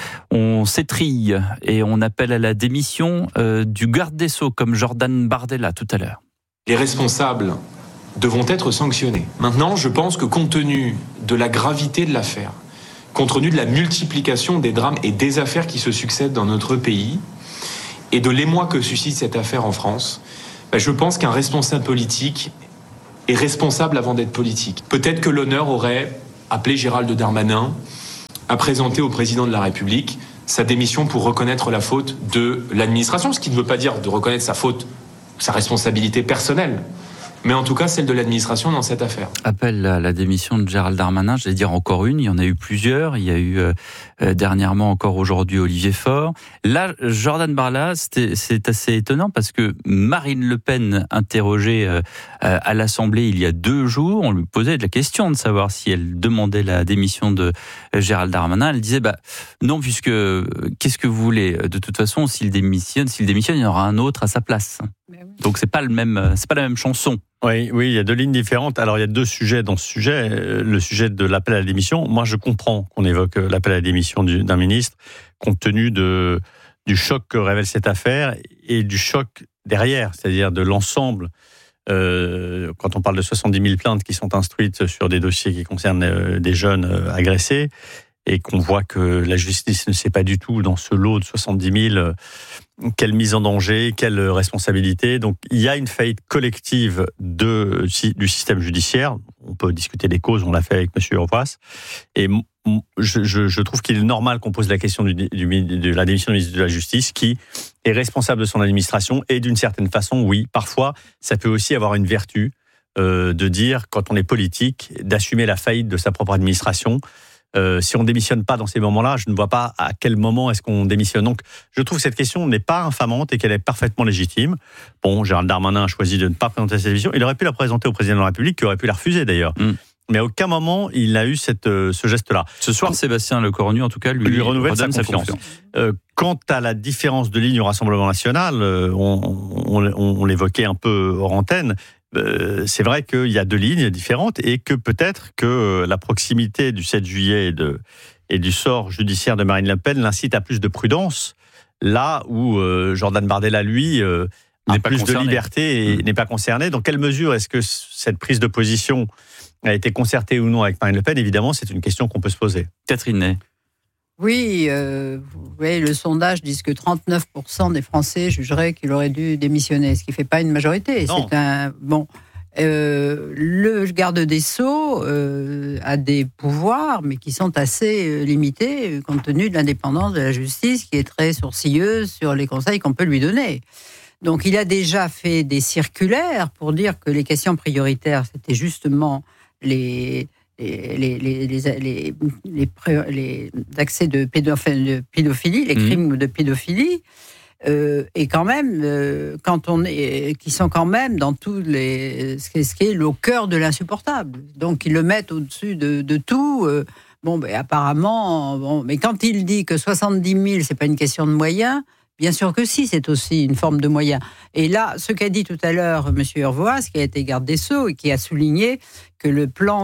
on s'étrille et on appelle à la démission du garde des Sceaux, comme Jordan Bardella tout à l'heure. Les responsables devront être sanctionnés. Maintenant, je pense que compte tenu de la gravité de l'affaire, compte tenu de la multiplication des drames et des affaires qui se succèdent dans notre pays, et de l'émoi que suscite cette affaire en France, je pense qu'un responsable politique est responsable avant d'être politique. Peut-être que l'honneur aurait appelé Gérald Darmanin à présenter au président de la République sa démission pour reconnaître la faute de l'administration, ce qui ne veut pas dire de reconnaître sa faute, sa responsabilité personnelle, mais en tout cas celle de l'administration dans cette affaire. Appel à la démission de Gérald Darmanin, j'allais dire encore une, il y en a eu plusieurs, il y a eu dernièrement encore aujourd'hui Olivier Faure. Là, Jordan Bardella, c'est assez étonnant parce que Marine Le Pen, interrogée à l'Assemblée il y a 2 jours, on lui posait la question de savoir si elle demandait la démission de Gérald Darmanin. Elle disait non, puisque qu'est-ce que vous voulez ? De toute façon, s'il démissionne, il y en aura un autre à sa place. Donc c'est pas la même chanson. Oui, il y a 2 lignes différentes. Alors il y a 2 sujets dans ce sujet. Le sujet de l'appel à la démission. Moi, je comprends qu'on évoque l'appel à la démission d'un ministre, compte tenu du choc que révèle cette affaire et du choc derrière, c'est-à-dire de l'ensemble. Quand on parle de 70 000 plaintes qui sont instruites sur des dossiers qui concernent des jeunes agressés, et qu'on voit que la justice ne sait pas du tout dans ce lot de 70 000 quelle mise en danger, quelle responsabilité. Donc il y a une faillite collective du système judiciaire. On peut discuter des causes, on l'a fait avec M. Urvoas. Et je trouve qu'il est normal qu'on pose la question de la démission du ministre de la Justice, qui est responsable de son administration. Et d'une certaine façon, oui, parfois, ça peut aussi avoir une vertu de dire, quand on est politique, d'assumer la faillite de sa propre administration. Si on ne démissionne pas dans ces moments-là, je ne vois pas à quel moment est-ce qu'on démissionne. Donc, je trouve que cette question n'est pas infamante et qu'elle est parfaitement légitime. Bon, Gérald Darmanin a choisi de ne pas présenter cette démission. Il aurait pu la présenter au président de la République, qui aurait pu la refuser d'ailleurs. Mais à aucun moment, il n'a eu ce geste-là. Ce soir, Sébastien Lecornu, en tout cas, lui renouvelle sa confiance. Quant à la différence de ligne au Rassemblement national, on l'évoquait un peu hors antenne. C'est vrai qu'il y a 2 lignes différentes et que peut-être que la proximité du 7 juillet et du sort judiciaire de Marine Le Pen l'incite à plus de prudence, là où Jordan Bardella, lui, a plus de liberté et n'est pas concerné. Dans quelle mesure est-ce que cette prise de position a été concertée ou non avec Marine Le Pen ? Évidemment, c'est une question qu'on peut se poser. Catherine Ney. Oui, vous voyez, le sondage dit que 39% des Français jugeraient qu'il aurait dû démissionner, ce qui ne fait pas une majorité. Non. Le garde des Sceaux a des pouvoirs, mais qui sont assez limités, compte tenu de l'indépendance de la justice, qui est très sourcilleuse sur les conseils qu'on peut lui donner. Donc il a déjà fait des circulaires pour dire que les questions prioritaires, c'était justement les accès de pédophilie, les crimes de pédophilie, et quand même, qui sont quand même dans tous ce qui est le cœur de l'insupportable. Donc ils le mettent au-dessus de tout. Apparemment, mais quand il dit que 70 000, c'est pas une question de moyens. Bien sûr que si, c'est aussi une forme de moyen. Et là, ce qu'a dit tout à l'heure M. Urvoas, qui a été garde des Sceaux et qui a souligné que le plan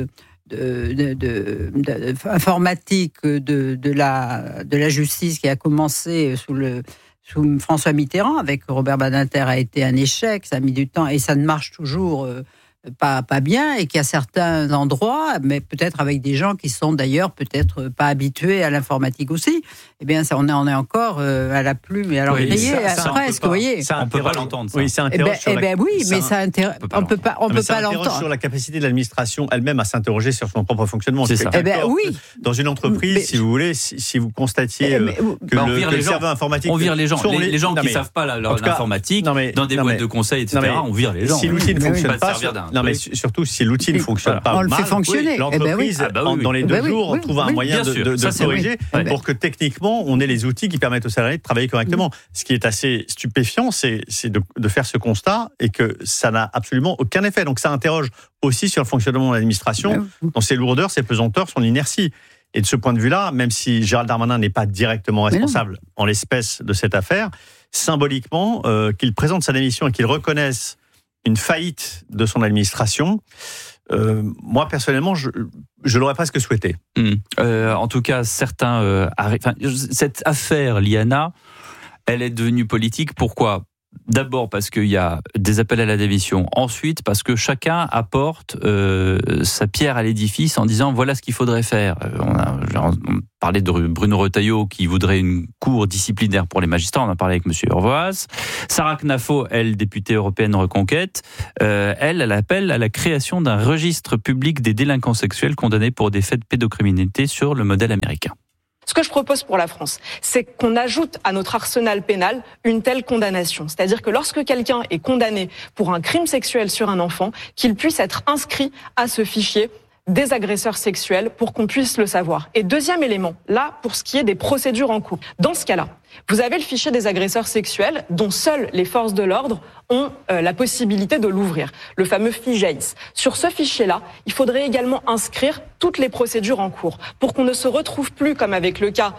informatique de la justice qui a commencé sous François Mitterrand avec Robert Badinter a été un échec, ça a mis du temps et ça ne marche toujours pas bien, et qu'il y a certains endroits, mais peut-être avec des gens qui sont d'ailleurs peut-être pas habitués à l'informatique aussi, eh bien ça, on est encore à la plume et à l'encrier, presque, vous voyez. Ça, on ne peut pas l'entendre. Ça. Oui, ça interroge on peut pas l'entendre. Sur la capacité de l'administration elle-même à s'interroger sur son propre fonctionnement. C'est ça. Dans une entreprise, si vous voulez, si vous constatiez que le serveur informatique... On vire les gens. Les gens qui ne savent pas l'informatique, dans des boîtes de conseil, etc., on vire les gens. Si l'outil ne fonctionne pas... Non, mais surtout, si l'outil ne fonctionne pas mal, on le fait fonctionner. L'entreprise, dans les 2 jours, trouve un moyen de corriger pour que techniquement, on ait les outils qui permettent aux salariés de travailler correctement. Ce qui est assez stupéfiant, c'est de faire ce constat et que ça n'a absolument aucun effet. Donc ça interroge aussi sur le fonctionnement de l'administration, dans ses lourdeurs, ses pesanteurs, son inertie. Et de ce point de vue-là, même si Gérald Darmanin n'est pas directement responsable en l'espèce de cette affaire, symboliquement, qu'il présente sa démission et qu'il reconnaisse une faillite de son administration, moi personnellement, je l'aurais presque souhaité. En tout cas, certains cette affaire Liana, elle est devenue politique. Pourquoi ? D'abord parce qu'il y a des appels à la démission. Ensuite parce que chacun apporte sa pierre à l'édifice en disant voilà ce qu'il faudrait faire. On parlait de Bruno Retailleau qui voudrait une cour disciplinaire pour les magistrats. On a parlé avec M. Urvoas. Sarah Knafo, elle, députée européenne Reconquête, elle appelle à la création d'un registre public des délinquants sexuels condamnés pour des faits de pédocriminalité sur le modèle américain. Ce que je propose pour la France, c'est qu'on ajoute à notre arsenal pénal une telle condamnation. C'est-à-dire que lorsque quelqu'un est condamné pour un crime sexuel sur un enfant, qu'il puisse être inscrit à ce fichier des agresseurs sexuels pour qu'on puisse le savoir. Et deuxième élément, là, pour ce qui est des procédures en cours. Dans ce cas-là, vous avez le fichier des agresseurs sexuels dont seules les forces de l'ordre ont la possibilité de l'ouvrir, le fameux FIGEIS. Sur ce fichier-là, il faudrait également inscrire toutes les procédures en cours pour qu'on ne se retrouve plus, comme avec le cas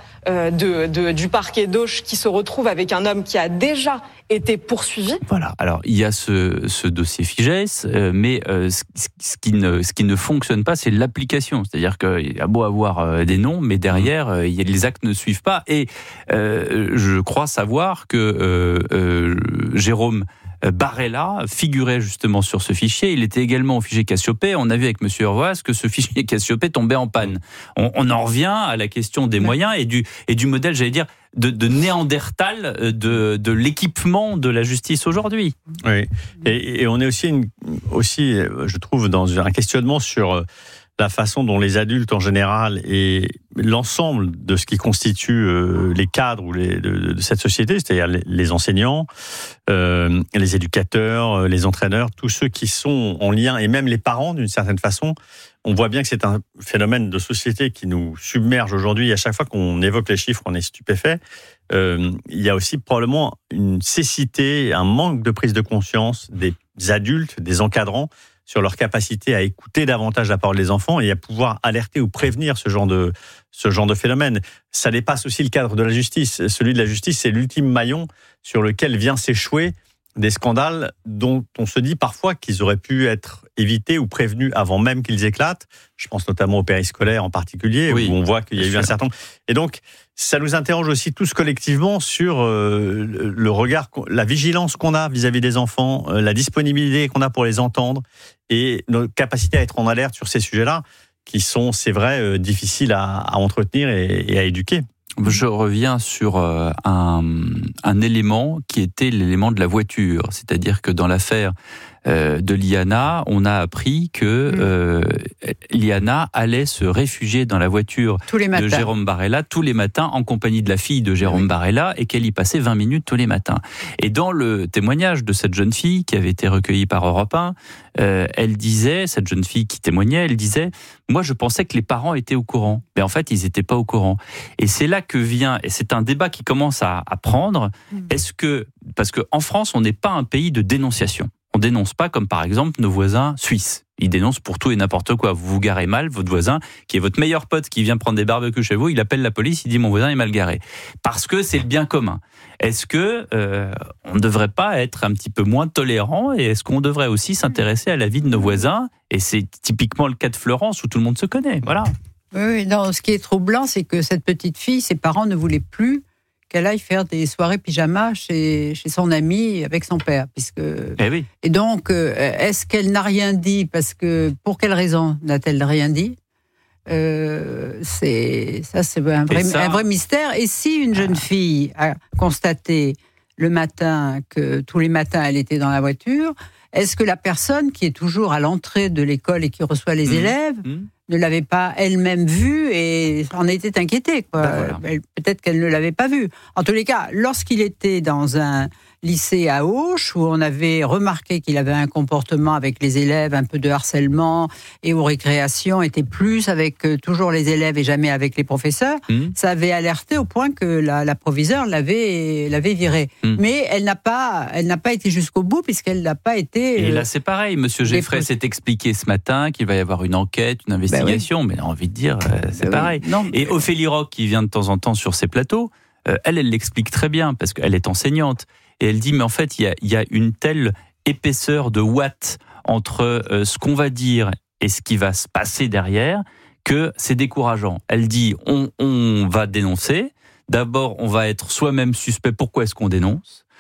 du parquet d'Auch, qui se retrouve avec un homme qui a déjà été poursuivi. Voilà, alors il y a ce dossier FIGEIS, mais ce qui ne fonctionne pas, c'est l'application. C'est-à-dire qu'il y a beau avoir des noms, mais derrière, les actes ne suivent pas. Et je crois savoir que Jérôme Barella figurait justement sur ce fichier. Il était également au fichier Cassiopée. On a vu avec M. Urvoas que ce fichier Cassiopée tombait en panne. On en revient à la question des moyens et du modèle, j'allais dire, de Néandertal de l'équipement de la justice aujourd'hui. Oui, et on est aussi, je trouve, dans un questionnement sur la façon dont les adultes en général et l'ensemble de ce qui constitue les cadres de cette société, c'est-à-dire les enseignants, les éducateurs, les entraîneurs, tous ceux qui sont en lien, et même les parents d'une certaine façon, on voit bien que c'est un phénomène de société qui nous submerge aujourd'hui. À chaque fois qu'on évoque les chiffres, on est stupéfait. Il y a aussi probablement une cécité, un manque de prise de conscience des adultes, des encadrants, sur leur capacité à écouter davantage la parole des enfants et à pouvoir alerter ou prévenir ce genre de phénomène. Ça dépasse aussi le cadre de la justice. Celui de la justice, c'est l'ultime maillon sur lequel vient s'échouer des scandales dont on se dit parfois qu'ils auraient pu être évités ou prévenus avant même qu'ils éclatent. Je pense notamment au périscolaire en particulier, oui, où on voit qu'il y a eu un certain nombre. Et donc, ça nous interroge aussi tous collectivement sur le regard, la vigilance qu'on a vis-à-vis des enfants, la disponibilité qu'on a pour les entendre et notre capacité à être en alerte sur ces sujets-là qui sont, c'est vrai, difficiles à entretenir et à éduquer. Je reviens sur un élément qui était l'élément de la voiture. C'est-à-dire que dans l'affaire de Liana, on a appris que Liana allait se réfugier dans la voiture de Jérôme Barella tous les matins en compagnie de la fille de Jérôme Barella et qu'elle y passait 20 minutes tous les matins. Et dans le témoignage de cette jeune fille qui avait été recueillie par Europe 1, elle disait, cette jeune fille qui témoignait, elle disait « Moi, je pensais que les parents étaient au courant. » Mais en fait, ils n'étaient pas au courant. Et c'est là que vient, et c'est un débat qui commence à prendre, parce qu'en France, on n'est pas un pays de dénonciation. On dénonce pas comme par exemple nos voisins suisses. Ils dénoncent pour tout et n'importe quoi. Vous vous garez mal, votre voisin, qui est votre meilleur pote, qui vient prendre des barbecues chez vous, il appelle la police, il dit mon voisin est mal garé. Parce que c'est le bien commun. Est-ce que on ne devrait pas être un petit peu moins tolérant et est-ce qu'on devrait aussi s'intéresser à la vie de nos voisins ? Et c'est typiquement le cas de Florence où tout le monde se connaît. Voilà. Oui, non, ce qui est troublant, c'est que cette petite fille, ses parents ne voulaient plus qu'elle aille faire des soirées pyjama chez son ami avec son père. Oui. Et donc, est-ce qu'elle n'a rien dit ? Parce que, pour quelle raison n'a-t-elle rien dit ? C'est un vrai mystère. Et si une jeune fille a constaté le matin que tous les matins elle était dans la voiture, est-ce que la personne qui est toujours à l'entrée de l'école et qui reçoit les élèves ne l'avait pas elle-même vue et en était inquiétée, quoi. Voilà. Peut-être qu'elle ne l'avait pas vue. En tous les cas, lorsqu'il était dans un lycée à Auch, où on avait remarqué qu'il avait un comportement avec les élèves, un peu de harcèlement, et aux récréations était plus avec toujours les élèves et jamais avec les professeurs, ça avait alerté au point que la proviseure l'avait viré. Mais elle n'a pas été jusqu'au bout puisqu'elle n'a pas été... Et là c'est pareil, Monsieur Geffray s'est expliqué ce matin qu'il va y avoir une enquête, une investigation, mais j'ai envie de dire, c'est pareil. Non, et Ophélie Roch, qui vient de temps en temps sur ces plateaux, elle l'explique très bien parce qu'elle est enseignante. Et elle dit, mais en fait, il y a une telle épaisseur de watts entre ce qu'on va dire et ce qui va se passer derrière que c'est décourageant. Elle dit, on va dénoncer. D'abord, on va être soi-même suspect. Pourquoi est-ce qu'on dénonce ?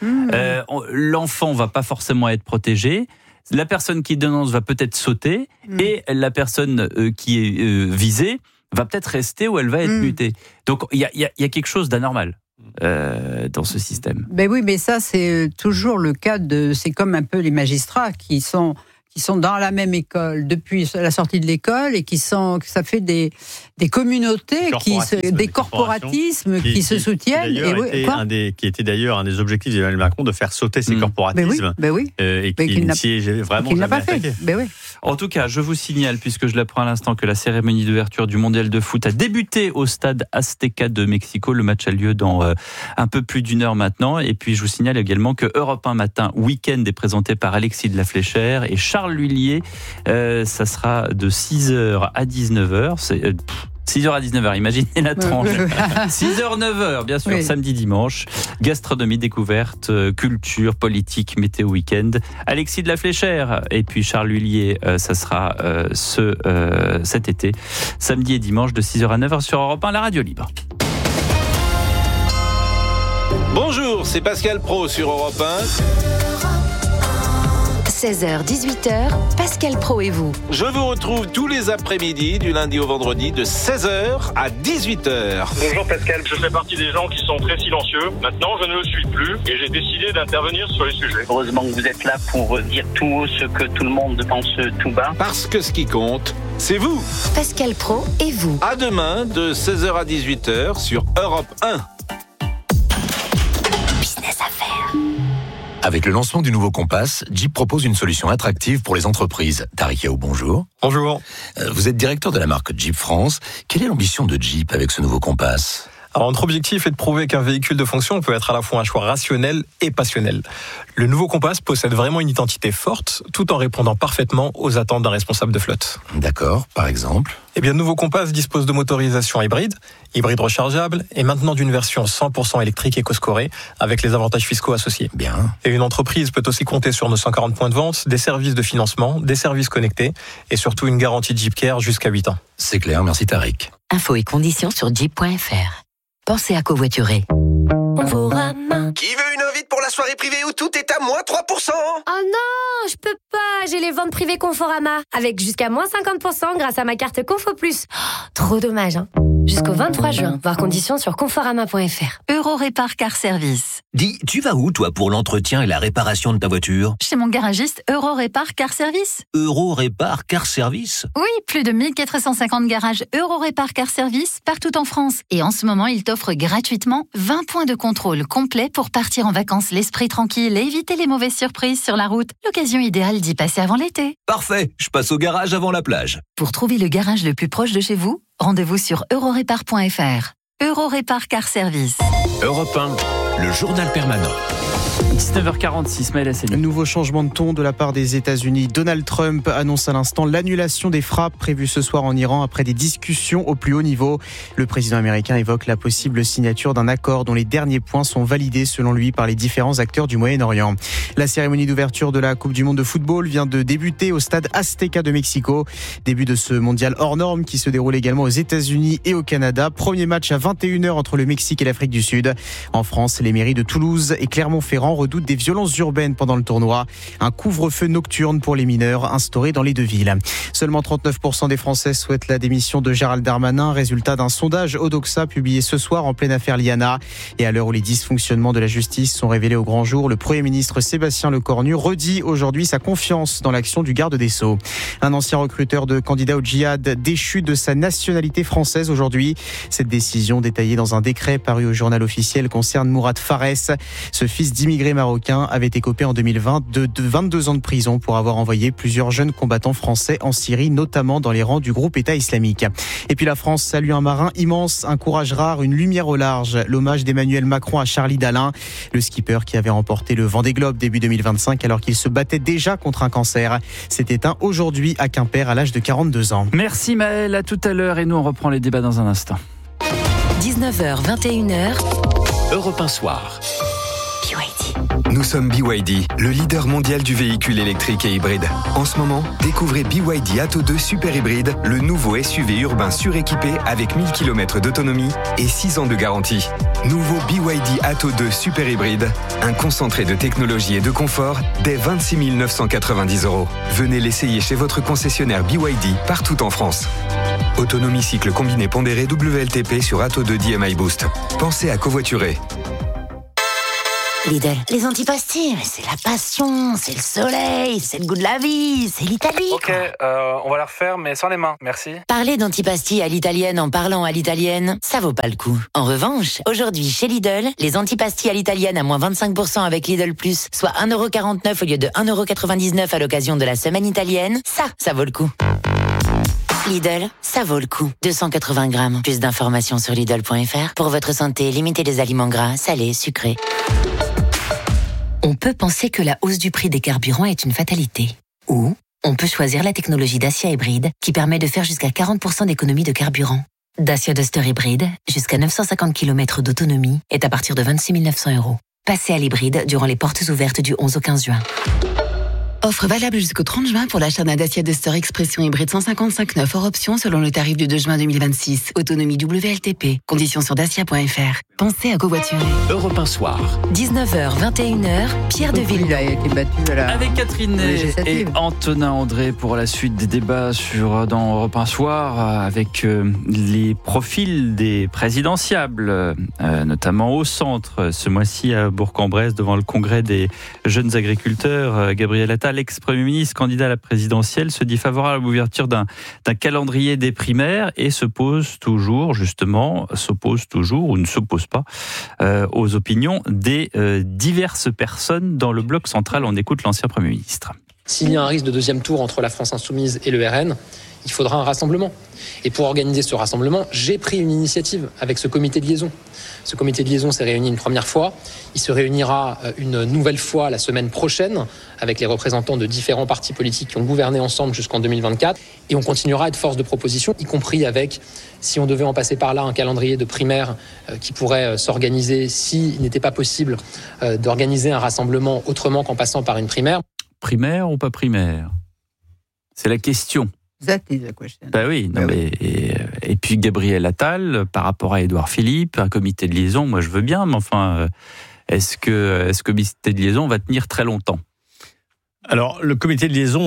L'enfant va pas forcément être protégé. La personne qui dénonce va peut-être sauter et la personne qui est visée va peut-être rester ou elle va être mutée. Donc il y a quelque chose d'anormal dans ce système. Ben oui, mais ça c'est toujours le cas c'est comme un peu les magistrats qui sont dans la même école depuis la sortie de l'école et ça fait des communautés, des corporatismes qui se soutiennent. Qui était d'ailleurs un des objectifs d'Emmanuel Macron, de faire sauter ces corporatismes. Et qu'il n'a pas fait. En tout cas, je vous signale, puisque je l'apprends à l'instant, que la cérémonie d'ouverture du mondial de foot a débuté au stade Azteca de Mexico. Le match a lieu dans un peu plus d'une heure maintenant. Et puis, je vous signale également que Europe 1 Matin Week-end est présenté par Alexis de la Fléchère et Charles Lhuillier. Ça sera de 6h à 19h. 6h à 19h, imaginez la tranche. 6h, 9h, bien sûr, samedi, dimanche. Gastronomie, découverte, culture, politique, météo, week-end. Alexis de la Fléchère et puis Charles Lhuillier, ça sera cet été, samedi et dimanche de 6h à 9h sur Europe 1, la radio libre. Bonjour, c'est Pascal Praud sur Europe 1. 16h, 18h, Pascal Praud et vous. Je vous retrouve tous les après-midi, du lundi au vendredi, de 16h à 18h. Bonjour Pascal, je fais partie des gens qui sont très silencieux. Maintenant, je ne le suis plus et j'ai décidé d'intervenir sur les sujets. Heureusement que vous êtes là pour dire tout haut ce que tout le monde pense tout bas. Parce que ce qui compte, c'est vous. Pascal Praud et vous. À demain, de 16h à 18h sur Europe 1. Business Affaires. Avec le lancement du nouveau Compass, Jeep propose une solution attractive pour les entreprises. Tariq Yaou, bonjour. Bonjour. Vous êtes directeur de la marque Jeep France. Quelle est l'ambition de Jeep avec ce nouveau Compass ? Alors, notre objectif est de prouver qu'un véhicule de fonction peut être à la fois un choix rationnel et passionnel. Le nouveau Compass possède vraiment une identité forte, tout en répondant parfaitement aux attentes d'un responsable de flotte. D'accord, par exemple ? Eh bien, le nouveau Compass dispose de motorisation hybride rechargeable, et maintenant d'une version 100% électrique éco-scorée, avec les avantages fiscaux associés. Bien. Et une entreprise peut aussi compter sur nos 140 points de vente, des services de financement, des services connectés, et surtout une garantie Jeep Care jusqu'à 8 ans. C'est clair, merci Tariq. Infos et conditions sur jeep.fr. Pensez à covoiturer. Conforama. Qui veut une invite pour la soirée privée où tout est à moins 3%? Oh non, je peux pas, j'ai les ventes privées Conforama, avec jusqu'à moins 50% grâce à ma carte Confo Plus. Oh, trop dommage, hein. Jusqu'au 23 juin, voir conditions sur conforama.fr. Eurorépar Car Service. Dis, tu vas où toi pour l'entretien et la réparation de ta voiture? Chez mon garagiste Eurorépar Car Service. Eurorépar Car Service? Oui, plus de 1450 garages Eurorépar Car Service partout en France. Et en ce moment, il t'offre gratuitement 20 points de contrôle complet pour partir en vacances l'esprit tranquille et éviter les mauvaises surprises sur la route. L'occasion idéale d'y passer avant l'été. Parfait, je passe au garage avant la plage. Pour trouver le garage le plus proche de chez vous, rendez-vous sur eurorépar.fr. Eurorépar Car Service. Europe 1, le journal permanent. 19h46, Maël Hassani. Nouveau changement de ton de la part des États-Unis. Donald Trump annonce à l'instant l'annulation des frappes prévues ce soir en Iran après des discussions au plus haut niveau. Le président américain évoque la possible signature d'un accord dont les derniers points sont validés selon lui par les différents acteurs du Moyen-Orient. La cérémonie d'ouverture de la Coupe du Monde de football vient de débuter au stade Azteca de Mexico. Début de ce mondial hors norme qui se déroule également aux États-Unis et au Canada. Premier match à 21h entre le Mexique et l'Afrique du Sud. En France, les mairies de Toulouse et Clermont-Ferrand redoutent des violences urbaines pendant le tournoi. Un couvre-feu nocturne pour les mineurs instauré dans les deux villes. Seulement 39% des Français souhaitent la démission de Gérald Darmanin, résultat d'un sondage Odoxa publié ce soir en pleine affaire Liana. Et à l'heure où les dysfonctionnements de la justice sont révélés au grand jour, le Premier ministre Sébastien Lecornu redit aujourd'hui sa confiance dans l'action du garde des Sceaux. Un ancien recruteur de candidats au djihad déchu de sa nationalité française aujourd'hui. Cette décision détaillée dans un décret paru au journal officiel concerne Mourad Fares. Ce fils d'immigrés marocains avait écopé en 2020 de 22 ans de prison pour avoir envoyé plusieurs jeunes combattants français en Syrie, notamment dans les rangs du groupe État islamique. Et puis la France salue un marin immense, un courage rare, une lumière au large. L'hommage d'Emmanuel Macron à Charlie Dalin, le skipper qui avait remporté le Vendée Globe début 2025 alors qu'il se battait déjà contre un cancer. S'est éteint aujourd'hui à Quimper à l'âge de 42 ans. Merci Maël, à tout à l'heure et nous on reprend les débats dans un instant. 19h, 21h. Europe 1 Soir. BYD. Nous sommes BYD, le leader mondial du véhicule électrique et hybride. En ce moment, découvrez BYD Atto 2 Super Hybride, le nouveau SUV urbain suréquipé avec 1000 km d'autonomie et 6 ans de garantie. Nouveau BYD Atto 2 Super Hybride, un concentré de technologie et de confort dès 26 990 €. Venez l'essayer chez votre concessionnaire BYD partout en France. Autonomie cycle combiné pondéré WLTP sur Atto 2 DMI Boost. Pensez à covoiturer. Lidl, les antipastilles, c'est la passion, c'est le soleil, c'est le goût de la vie, c'est l'Italie. Ok, on va la refaire, mais sans les mains, merci. Parler d'antipastilles à l'italienne en parlant à l'italienne, ça vaut pas le coup. En revanche, aujourd'hui chez Lidl, les antipastilles à l'italienne à moins 25% avec Lidl Plus, soit 1,49 € au lieu de 1,99 € à l'occasion de la semaine italienne, ça vaut le coup. Lidl, ça vaut le coup. 280 grammes. Plus d'informations sur Lidl.fr. Pour votre santé, limitez les aliments gras, salés, sucrés. On peut penser que la hausse du prix des carburants est une fatalité. Ou on peut choisir la technologie Dacia Hybride qui permet de faire jusqu'à 40% d'économie de carburant. Dacia Duster Hybride, jusqu'à 950 km d'autonomie, est à partir de 26 900 €. Passez à l'hybride durant les portes ouvertes du 11 au 15 juin. Offre valable jusqu'au 30 juin pour l'achat d'un Dacia Duster Expression hybride 155 hors option selon le tarif du 2 juin 2026. Autonomie WLTP. Conditions sur dacia.fr. Pensez à covoiturer. Europe 1 Soir. 19h, 21h, Pierre Deville. Il a été battu à la... Avec Catherine et Antonin André pour la suite des débats dans Europe 1 Soir avec les profils des présidentiables, notamment au centre, ce mois-ci à Bourg-en-Bresse devant le congrès des jeunes agriculteurs. Gabriel Attal, l'ex-premier ministre candidat à la présidentielle, se dit favorable à l'ouverture d'un calendrier des primaires et s'oppose toujours, ou ne s'oppose pas, aux opinions des diverses personnes dans le bloc central. On écoute l'ancien Premier ministre. S'il y a un risque de deuxième tour entre la France Insoumise et le RN, il faudra un rassemblement. Et pour organiser ce rassemblement, j'ai pris une initiative avec ce comité de liaison. Ce comité de liaison s'est réuni une première fois. Il se réunira une nouvelle fois la semaine prochaine avec les représentants de différents partis politiques qui ont gouverné ensemble jusqu'en 2024. Et on continuera à être force de proposition, y compris avec, si on devait en passer par là, un calendrier de primaires qui pourrait s'organiser s'il n'était pas possible d'organiser un rassemblement autrement qu'en passant par une primaire. Primaire ou pas primaire ? C'est la question. That is the question. Bah oui, non mais et puis Gabriel Attal par rapport à Édouard Philippe, un comité de liaison, moi je veux bien, mais enfin, est-ce que le comité de liaison va tenir très longtemps ? Alors, le comité de liaison,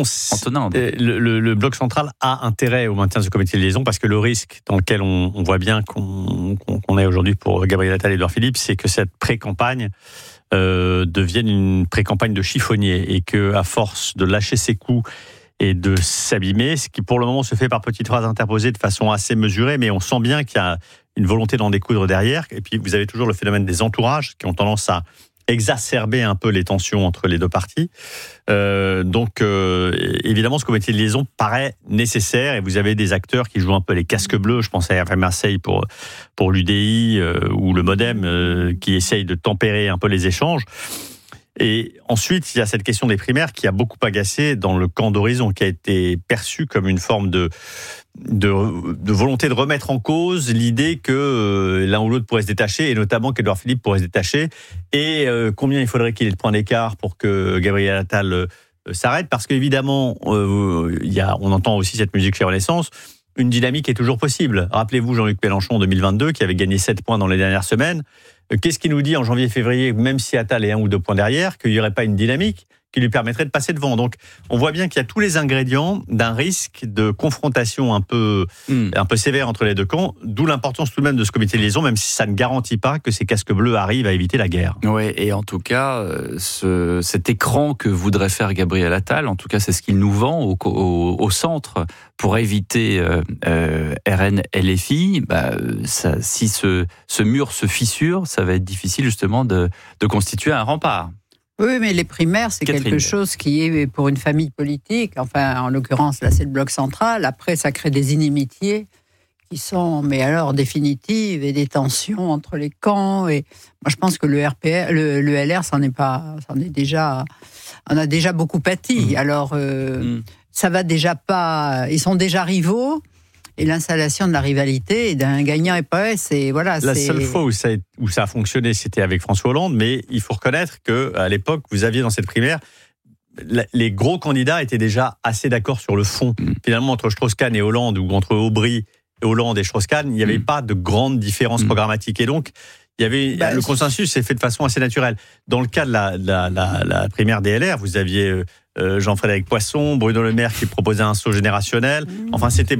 le bloc central a intérêt au maintien de ce comité de liaison parce que le risque dans lequel on voit bien qu'on est aujourd'hui pour Gabriel Attal et Édouard Philippe, c'est que cette pré-campagne devienne une pré-campagne de chiffonnier et qu'à force de lâcher ses coups et de s'abîmer, ce qui pour le moment se fait par petites phrases interposées de façon assez mesurée, mais on sent bien qu'il y a une volonté d'en découdre derrière. Et puis vous avez toujours le phénomène des entourages qui ont tendance à exacerber un peu les tensions entre les deux partis. Donc évidemment, ce comité de liaison paraît nécessaire et vous avez des acteurs qui jouent un peu les casques bleus. Je pense à RFM Marseille pour l'UDI ou le Modem qui essayent de tempérer un peu les échanges. Et ensuite, il y a cette question des primaires qui a beaucoup agacé dans le camp d'Horizon, qui a été perçue comme une forme de volonté de remettre en cause l'idée que l'un ou l'autre pourrait se détacher, et notamment qu'Édouard Philippe pourrait se détacher, et combien il faudrait qu'il ait de points d'écart pour que Gabriel Attal s'arrête, parce qu'évidemment, on entend aussi cette musique chez Renaissance, une dynamique est toujours possible. Rappelez-vous Jean-Luc Mélenchon en 2022, qui avait gagné 7 points dans les dernières semaines. Qu'est-ce qu'il nous dit en janvier-février, même si Attal est 1 ou 2 points derrière, qu'il n'y aurait pas une dynamique qui lui permettrait de passer devant. Donc, on voit bien qu'il y a tous les ingrédients d'un risque de confrontation un peu sévère entre les deux camps, d'où l'importance tout de même de ce comité de liaison, même si ça ne garantit pas que ces casques bleus arrivent à éviter la guerre. Oui, et en tout cas, cet écran que voudrait faire Gabriel Attal, en tout cas, c'est ce qu'il nous vend au centre pour éviter RN-LFI. Si ce mur se fissure, ça va être difficile justement de constituer un rempart. Oui, mais les primaires, c'est quelque chose qui est pour une famille politique. Enfin, en l'occurrence, là, c'est le bloc central. Après, ça crée des inimitiés qui sont, mais alors, définitives et des tensions entre les camps. Et moi, je pense que le LR, on a déjà beaucoup pâti. Alors, ça va déjà pas. Ils sont déjà rivaux. et l'installation de la rivalité et d'un gagnant et pas c'est voilà. La seule fois où ça a fonctionné, c'était avec François Hollande, mais il faut reconnaître qu'à l'époque, vous aviez dans cette primaire, les gros candidats étaient déjà assez d'accord sur le fond. Finalement, entre Strauss-Kahn et Hollande, ou entre Aubry, Hollande et Strauss-Kahn, il n'y avait pas de grande différence programmatique. Et donc, il y avait le consensus s'est fait de façon assez naturelle. Dans le cas de la primaire des LR, vous aviez Jean-Frédéric Poisson, Bruno Le Maire qui proposait un saut générationnel. Enfin, c'était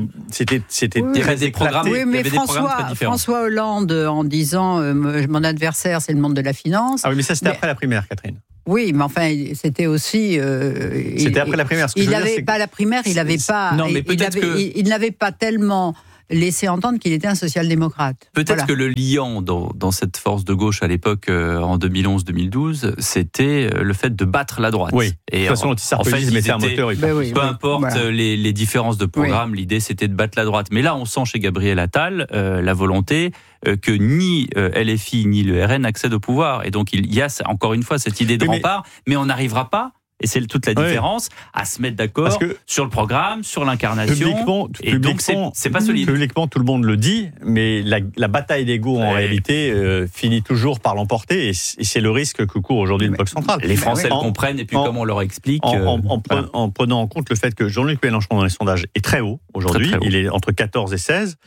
des programmes. Oui, mais François Hollande, en disant mon adversaire, c'est le monde de la finance. Ah oui, mais ça c'était après la primaire, Catherine. Oui, mais enfin, c'était aussi. C'était après la primaire. Il n'avait pas la primaire, il n'avait pas. Non, mais peut-être il n'avait pas tellement laissé entendre qu'il était un social-démocrate. Peut-être que le liant dans cette force de gauche à l'époque, en 2011-2012, c'était le fait de battre la droite. Oui. Et de toute façon, Sarkozy mettait un moteur. Peu importe les différences de programme, l'idée c'était de battre la droite. Mais là, on sent chez Gabriel Attal la volonté que ni LFI ni le RN accèdent au pouvoir. Et donc il y a encore une fois cette idée de rempart, mais on n'arrivera pas. Et c'est toute la différence, à se mettre d'accord sur le programme, sur l'incarnation. Et donc, c'est pas solide. Publiquement, tout le monde le dit, mais la bataille d'ego, en réalité, finit toujours par l'emporter. Et c'est le risque que court aujourd'hui le bloc central. Les Français le comprennent, et puis comme on leur explique... En prenant en compte le fait que Jean-Luc Mélenchon, dans les sondages, est très haut aujourd'hui. Très haut. Il est entre 14 et 16.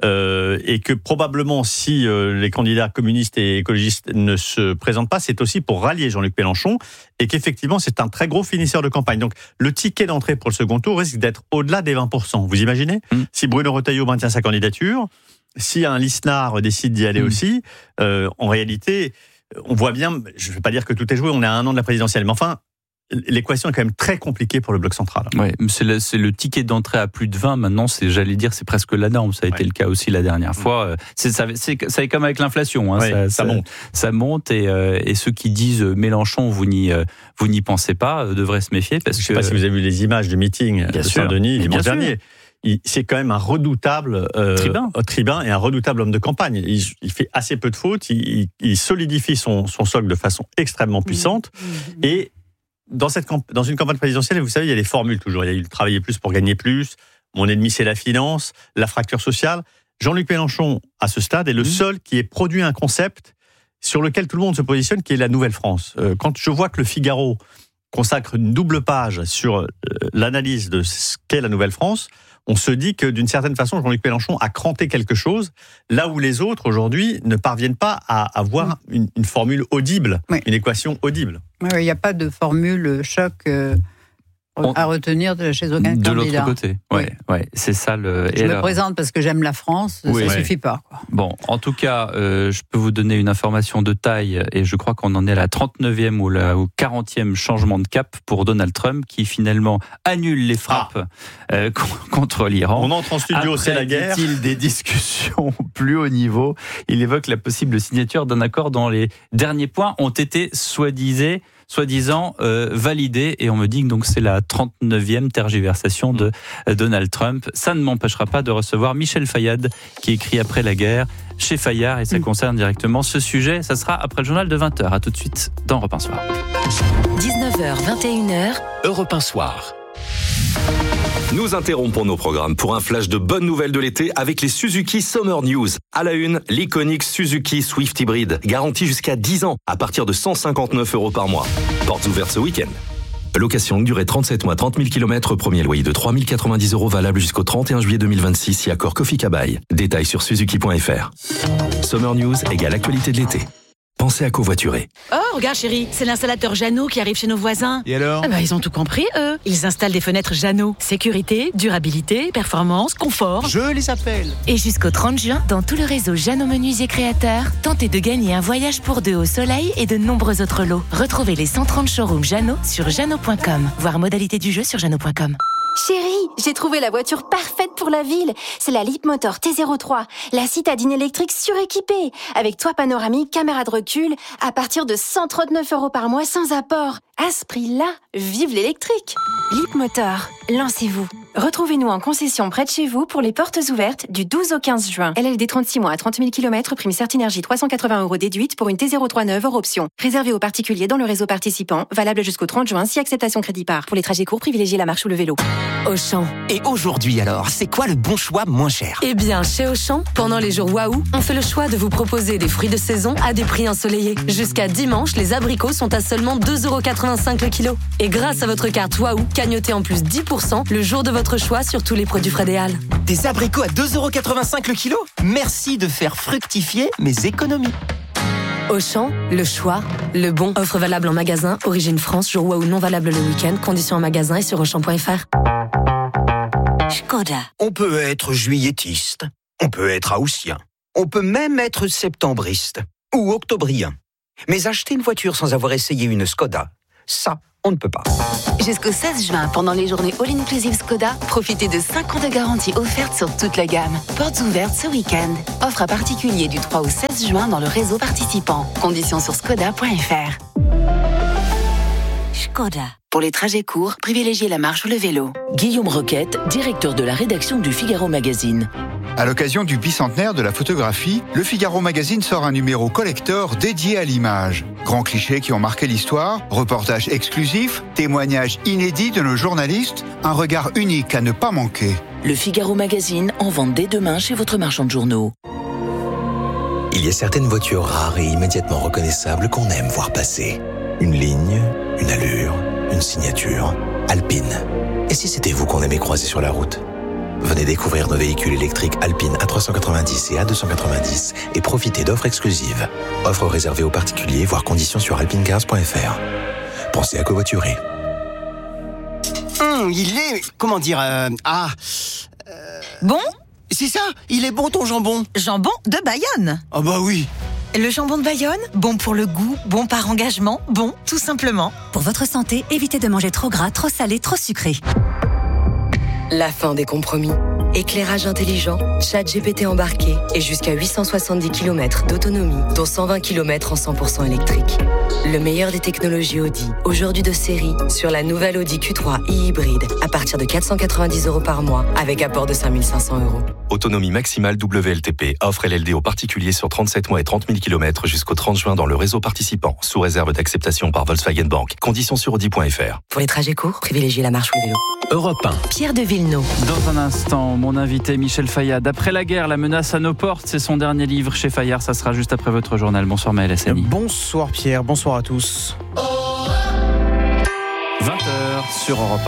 Et que probablement, si les candidats communistes et écologistes ne se présentent pas, c'est aussi pour rallier Jean-Luc Mélenchon. Et qu'effectivement, c'est un très gros finisseur de campagne. Donc, le ticket d'entrée pour le second tour risque d'être au-delà des 20%. Vous imaginez ? Si Bruno Retailleau maintient sa candidature, si un Lisnard décide d'y aller aussi, en réalité, on voit bien, je ne vais pas dire que tout est joué, on est à 1 an de la présidentielle, mais enfin, l'équation est quand même très compliquée pour le bloc central. Oui, c'est le ticket d'entrée à plus de 20. Maintenant, j'allais dire, c'est presque la norme. Ça a été le cas aussi la dernière fois. C'est comme avec l'inflation. Hein, ça monte. Ça monte et ceux qui disent Mélenchon, vous n'y pensez pas, devraient se méfier. Parce je ne sais pas si vous avez vu les images du meeting de Saint-Denis dimanche dernier. C'est quand même un redoutable tribun et un redoutable homme de campagne. Il fait assez peu de fautes. Il solidifie son socle de façon extrêmement puissante. Et dans une campagne présidentielle, vous savez, il y a des formules toujours. Il y a eu le travailler plus pour gagner plus. Mon ennemi, c'est la finance, la fracture sociale. Jean-Luc Mélenchon, à ce stade, est le seul qui ait produit un concept sur lequel tout le monde se positionne, qui est la Nouvelle-France. Quand je vois que le Figaro consacre une double page sur l'analyse de ce qu'est la Nouvelle-France, on se dit que d'une certaine façon, Jean-Luc Mélenchon a cranté quelque chose, là où les autres, aujourd'hui, ne parviennent pas à avoir une formule audible, une équation audible. Il n'y a pas de formule choc à retenir chez aucun candidat. De l'autre côté, c'est ça. Je me présente parce que j'aime la France, ça ne suffit pas. Quoi. Bon, en tout cas, je peux vous donner une information de taille, et je crois qu'on en est à la 39e ou au 40e changement de cap pour Donald Trump, qui finalement annule les frappes contre l'Iran. On entre en studio, c'est la guerre. Dit-il des discussions plus haut niveau. Il évoque la possible signature d'un accord dont les derniers points ont été soi-disant validé, et on me dit que donc c'est la 39e tergiversation de Donald Trump. Ça ne m'empêchera pas de recevoir Michel Fayad, qui écrit après la guerre chez Fayard, et ça concerne directement ce sujet. Ça sera après le journal de 20h. À tout de suite dans Europe 1 Soir. 19h, 21h, Europe 1 Soir. Nous interrompons nos programmes pour un flash de bonnes nouvelles de l'été avec les Suzuki Summer News. À la une, l'iconique Suzuki Swift Hybrid, garantie jusqu'à 10 ans à partir de 159 € par mois. Portes ouvertes ce week-end. Location longue durée 37 mois, 30 000 km, premier loyer de 3 090 € valable jusqu'au 31 juillet 2026 si accord Kofi Kabaï. Détails sur suzuki.fr. Summer News égale actualité de l'été. Pensez à covoiturer. Oh, regarde chérie, c'est l'installateur Jeannot qui arrive chez nos voisins. Et alors ? Ils ont tout compris, eux. Ils installent des fenêtres Jeannot. Sécurité, durabilité, performance, confort. Je les appelle. Et jusqu'au 30 juin, dans tout le réseau Jeannot Menuisier Créateurs, tentez de gagner un voyage pour 2 au soleil et de nombreux autres lots. Retrouvez les 130 showrooms Jeannot sur jeannot.com. Voir modalité du jeu sur jeannot.com. Chérie, j'ai trouvé la voiture parfaite pour la ville. C'est la Leapmotor T03, la citadine électrique suréquipée, avec toit panoramique, caméra de recul, à partir de 139 € par mois sans apport. À ce prix-là, vive l'électrique. Leapmotor, lancez-vous. Retrouvez-nous en concession près de chez vous pour les portes ouvertes du 12 au 15 juin. LLD 36 mois à 30 000 km, prime Certinergie 380 € déduite pour une T03 neuve hors option. Réservé aux particuliers dans le réseau participant, valable jusqu'au 30 juin si acceptation crédit par. Pour les trajets courts, privilégiez la marche ou le vélo. Auchan. Et aujourd'hui alors, c'est quoi le bon choix moins cher ? Eh bien, chez Auchan, pendant les jours Waouh, on fait le choix de vous proposer des fruits de saison à des prix ensoleillés. Jusqu'à dimanche, les abricots sont à seulement 2,85 € le kilo. Et grâce à votre carte Waouh, cagnotez en plus 10% le jour de votre choix sur tous les produits Frédéal. Des abricots à 2,85 € le kilo ? Merci de faire fructifier mes économies. Auchan, le choix, le bon. Offre valable en magasin, origine France, jour Waouh non valable le week-end. Conditions en magasin et sur Auchan.fr. Škoda. On peut être juilletiste, on peut être haussien, on peut même être septembriste ou octobrien. Mais acheter une voiture sans avoir essayé une Škoda, ça, on ne peut pas. Jusqu'au 16 juin, pendant les journées All-Inclusive Škoda, profitez de 5 ans de garantie offerte sur toute la gamme. Portes ouvertes ce week-end. Offre à particulier du 3 au 16 juin dans le réseau participant. Conditions sur škoda.fr. Škoda. Pour les trajets courts, privilégiez la marche ou le vélo. Guillaume Roquette, directeur de la rédaction du Figaro Magazine. À l'occasion du bicentenaire de la photographie, le Figaro Magazine sort un numéro collector dédié à l'image. Grands clichés qui ont marqué l'histoire, reportages exclusifs, témoignages inédits de nos journalistes, un regard unique à ne pas manquer. Le Figaro Magazine en vente dès demain chez votre marchand de journaux. Il y a certaines voitures rares et immédiatement reconnaissables qu'on aime voir passer. Une ligne, une allure, une signature. Alpine. Et si c'était vous qu'on aimait croiser sur la route ? Venez découvrir nos véhicules électriques Alpine A390 et A290 et profitez d'offres exclusives. Offres réservées aux particuliers, voire conditions sur alpinecars.fr. Pensez à covoiturer. Il est... comment dire... Bon ? C'est ça, il est bon ton jambon. Jambon de Bayonne. Ah bah oui. Le jambon de Bayonne, bon pour le goût, bon par engagement, bon tout simplement. Pour votre santé, évitez de manger trop gras, trop salé, trop sucré. La fin des compromis. Éclairage intelligent, chat GPT embarqué et jusqu'à 870 km d'autonomie, dont 120 km en 100% électrique. Le meilleur des technologies Audi, aujourd'hui de série, sur la nouvelle Audi Q3 e-hybride, à partir de 490 € par mois, avec apport de 5 500 €. Autonomie maximale WLTP. Offre LLD aux particuliers sur 37 mois et 30 000 km jusqu'au 30 juin dans le réseau participant, sous réserve d'acceptation par Volkswagen Bank. Conditions sur Audi.fr. Pour les trajets courts, privilégiez la marche ou le vélo. Europe 1. Pierre de Villeneuve. Dans un instant, mon invité Michel Fayad. Après la guerre, la menace à nos portes, c'est son dernier livre chez Fayard. Ça sera juste après votre journal. Bonsoir Maël Hassani. Bonsoir Pierre, bonsoir à tous. 20h sur Europe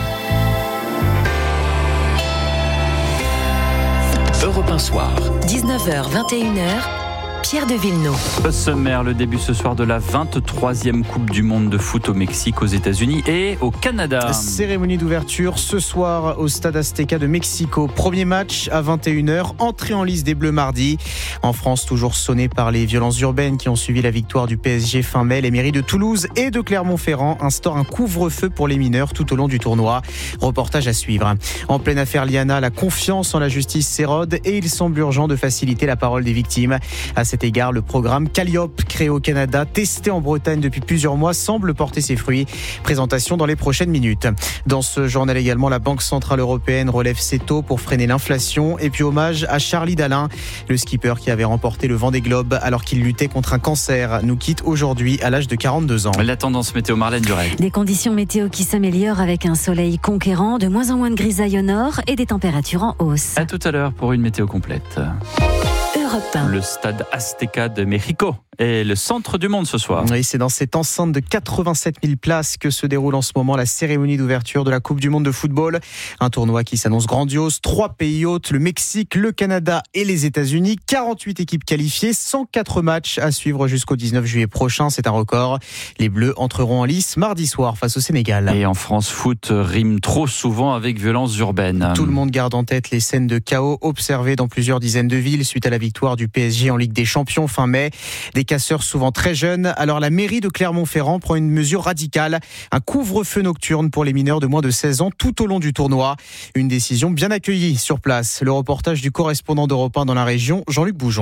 1. Europe 1 soir. 19h, 21h. Pierre de Villeneuve. Au sommaire, le début ce soir de la 23e Coupe du Monde de foot au Mexique, aux États-Unis et au Canada. Cérémonie d'ouverture ce soir au Stade Azteca de Mexico. Premier match à 21h, entrée en lice des Bleus mardi. En France, toujours sonné par les violences urbaines qui ont suivi la victoire du PSG fin mai, les mairies de Toulouse et de Clermont-Ferrand instaurent un couvre-feu pour les mineurs tout au long du tournoi. Reportage à suivre. En pleine affaire Liana, la confiance en la justice s'érode et il semble urgent de faciliter la parole des victimes. À cet égard, le programme Calliope, créé au Canada, testé en Bretagne depuis plusieurs mois, semble porter ses fruits. Présentation dans les prochaines minutes. Dans ce journal également, la Banque Centrale Européenne relève ses taux pour freiner l'inflation. Et puis hommage à Charlie Dalin, le skipper qui avait remporté le Vendée Globe alors qu'il luttait contre un cancer, nous quitte aujourd'hui à l'âge de 42 ans. La tendance météo, Marlène Durel. Des conditions météo qui s'améliorent avec un soleil conquérant, de moins en moins de grisaille au nord et des températures en hausse. À tout à l'heure pour une météo complète. Le stade Azteca de Mexico est le centre du monde ce soir. Oui, c'est dans cette enceinte de 87 000 places que se déroule en ce moment la cérémonie d'ouverture de la Coupe du Monde de football. Un tournoi qui s'annonce grandiose. 3 pays hôtes, le Mexique, le Canada et les États-Unis. 48 équipes qualifiées, 104 matchs à suivre jusqu'au 19 juillet prochain. C'est un record. Les Bleus entreront en lice mardi soir face au Sénégal. Et en France, foot rime trop souvent avec violence urbaine. Tout le monde garde en tête les scènes de chaos observées dans plusieurs dizaines de villes suite à la victoire du PSG en Ligue des Champions fin mai. Des casseurs souvent très jeunes. Alors la mairie de Clermont-Ferrand prend une mesure radicale. Un couvre-feu nocturne pour les mineurs de moins de 16 ans tout au long du tournoi. Une décision bien accueillie sur place. Le reportage du correspondant d'Europe 1 dans la région, Jean-Luc Boujon.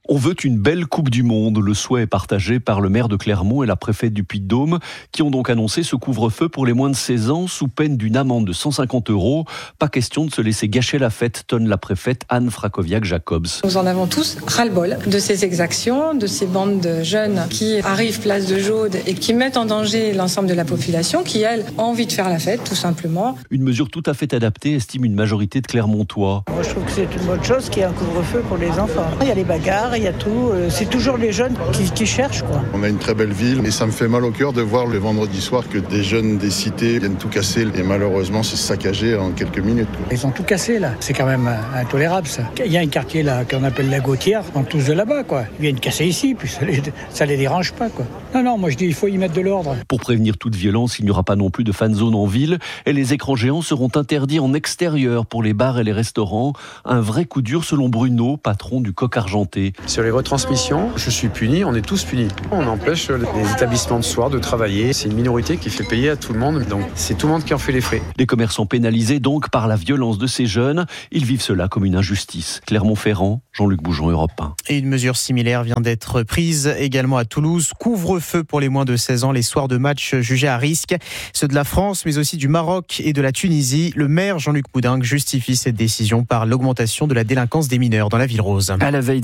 On veut une belle Coupe du Monde. Le souhait est partagé par le maire de Clermont et la préfète du Puy-de-Dôme qui ont donc annoncé ce couvre-feu pour les moins de 16 ans sous peine d'une amende de 150 €. Pas question de se laisser gâcher la fête, tonne la préfète Anne Frakowiak-Jacobs. Nous en avons tous ras-le-bol de ces exactions, de ces bandes de jeunes qui arrivent place de Jaude et qui mettent en danger l'ensemble de la population qui, elle, a envie de faire la fête, tout simplement. Une mesure tout à fait adaptée, estime une majorité de Clermontois. Moi, je trouve que c'est une bonne chose qu'il y ait un couvre-feu pour les enfants. Il y a les bagarres, il y a tout. C'est toujours les jeunes qui cherchent, quoi. On a une très belle ville et ça me fait mal au cœur de voir le vendredi soir que des jeunes des cités viennent tout casser et malheureusement c'est saccagé en quelques minutes. Ils ont tout cassé là. C'est quand même intolérable ça. Il y a un quartier là qu'on appelle la Gautière, ils sont tous de là-bas, quoi. Ils viennent casser ici, puis ça les dérange pas, quoi. Non, moi je dis il faut y mettre de l'ordre. Pour prévenir toute violence, il n'y aura pas non plus de fan zone en ville et les écrans géants seront interdits en extérieur pour les bars et les restaurants. Un vrai coup dur selon Bruno, patron du Coq Argenté. Sur les retransmissions, je suis puni, on est tous punis. On empêche les établissements de soir de travailler. C'est une minorité qui fait payer à tout le monde, donc c'est tout le monde qui en fait les frais. Les commerçants pénalisés donc par la violence de ces jeunes, ils vivent cela comme une injustice. Clermont-Ferrand, Jean-Luc Bougeon, Europe 1. Et une mesure similaire vient d'être prise également à Toulouse. Couvre-feu pour les moins de 16 ans, les soirs de match jugés à risque. Ceux de la France, mais aussi du Maroc et de la Tunisie. Le maire Jean-Luc Boudingue justifie cette décision par l'augmentation de la délinquance des mineurs dans la ville rose. À la veille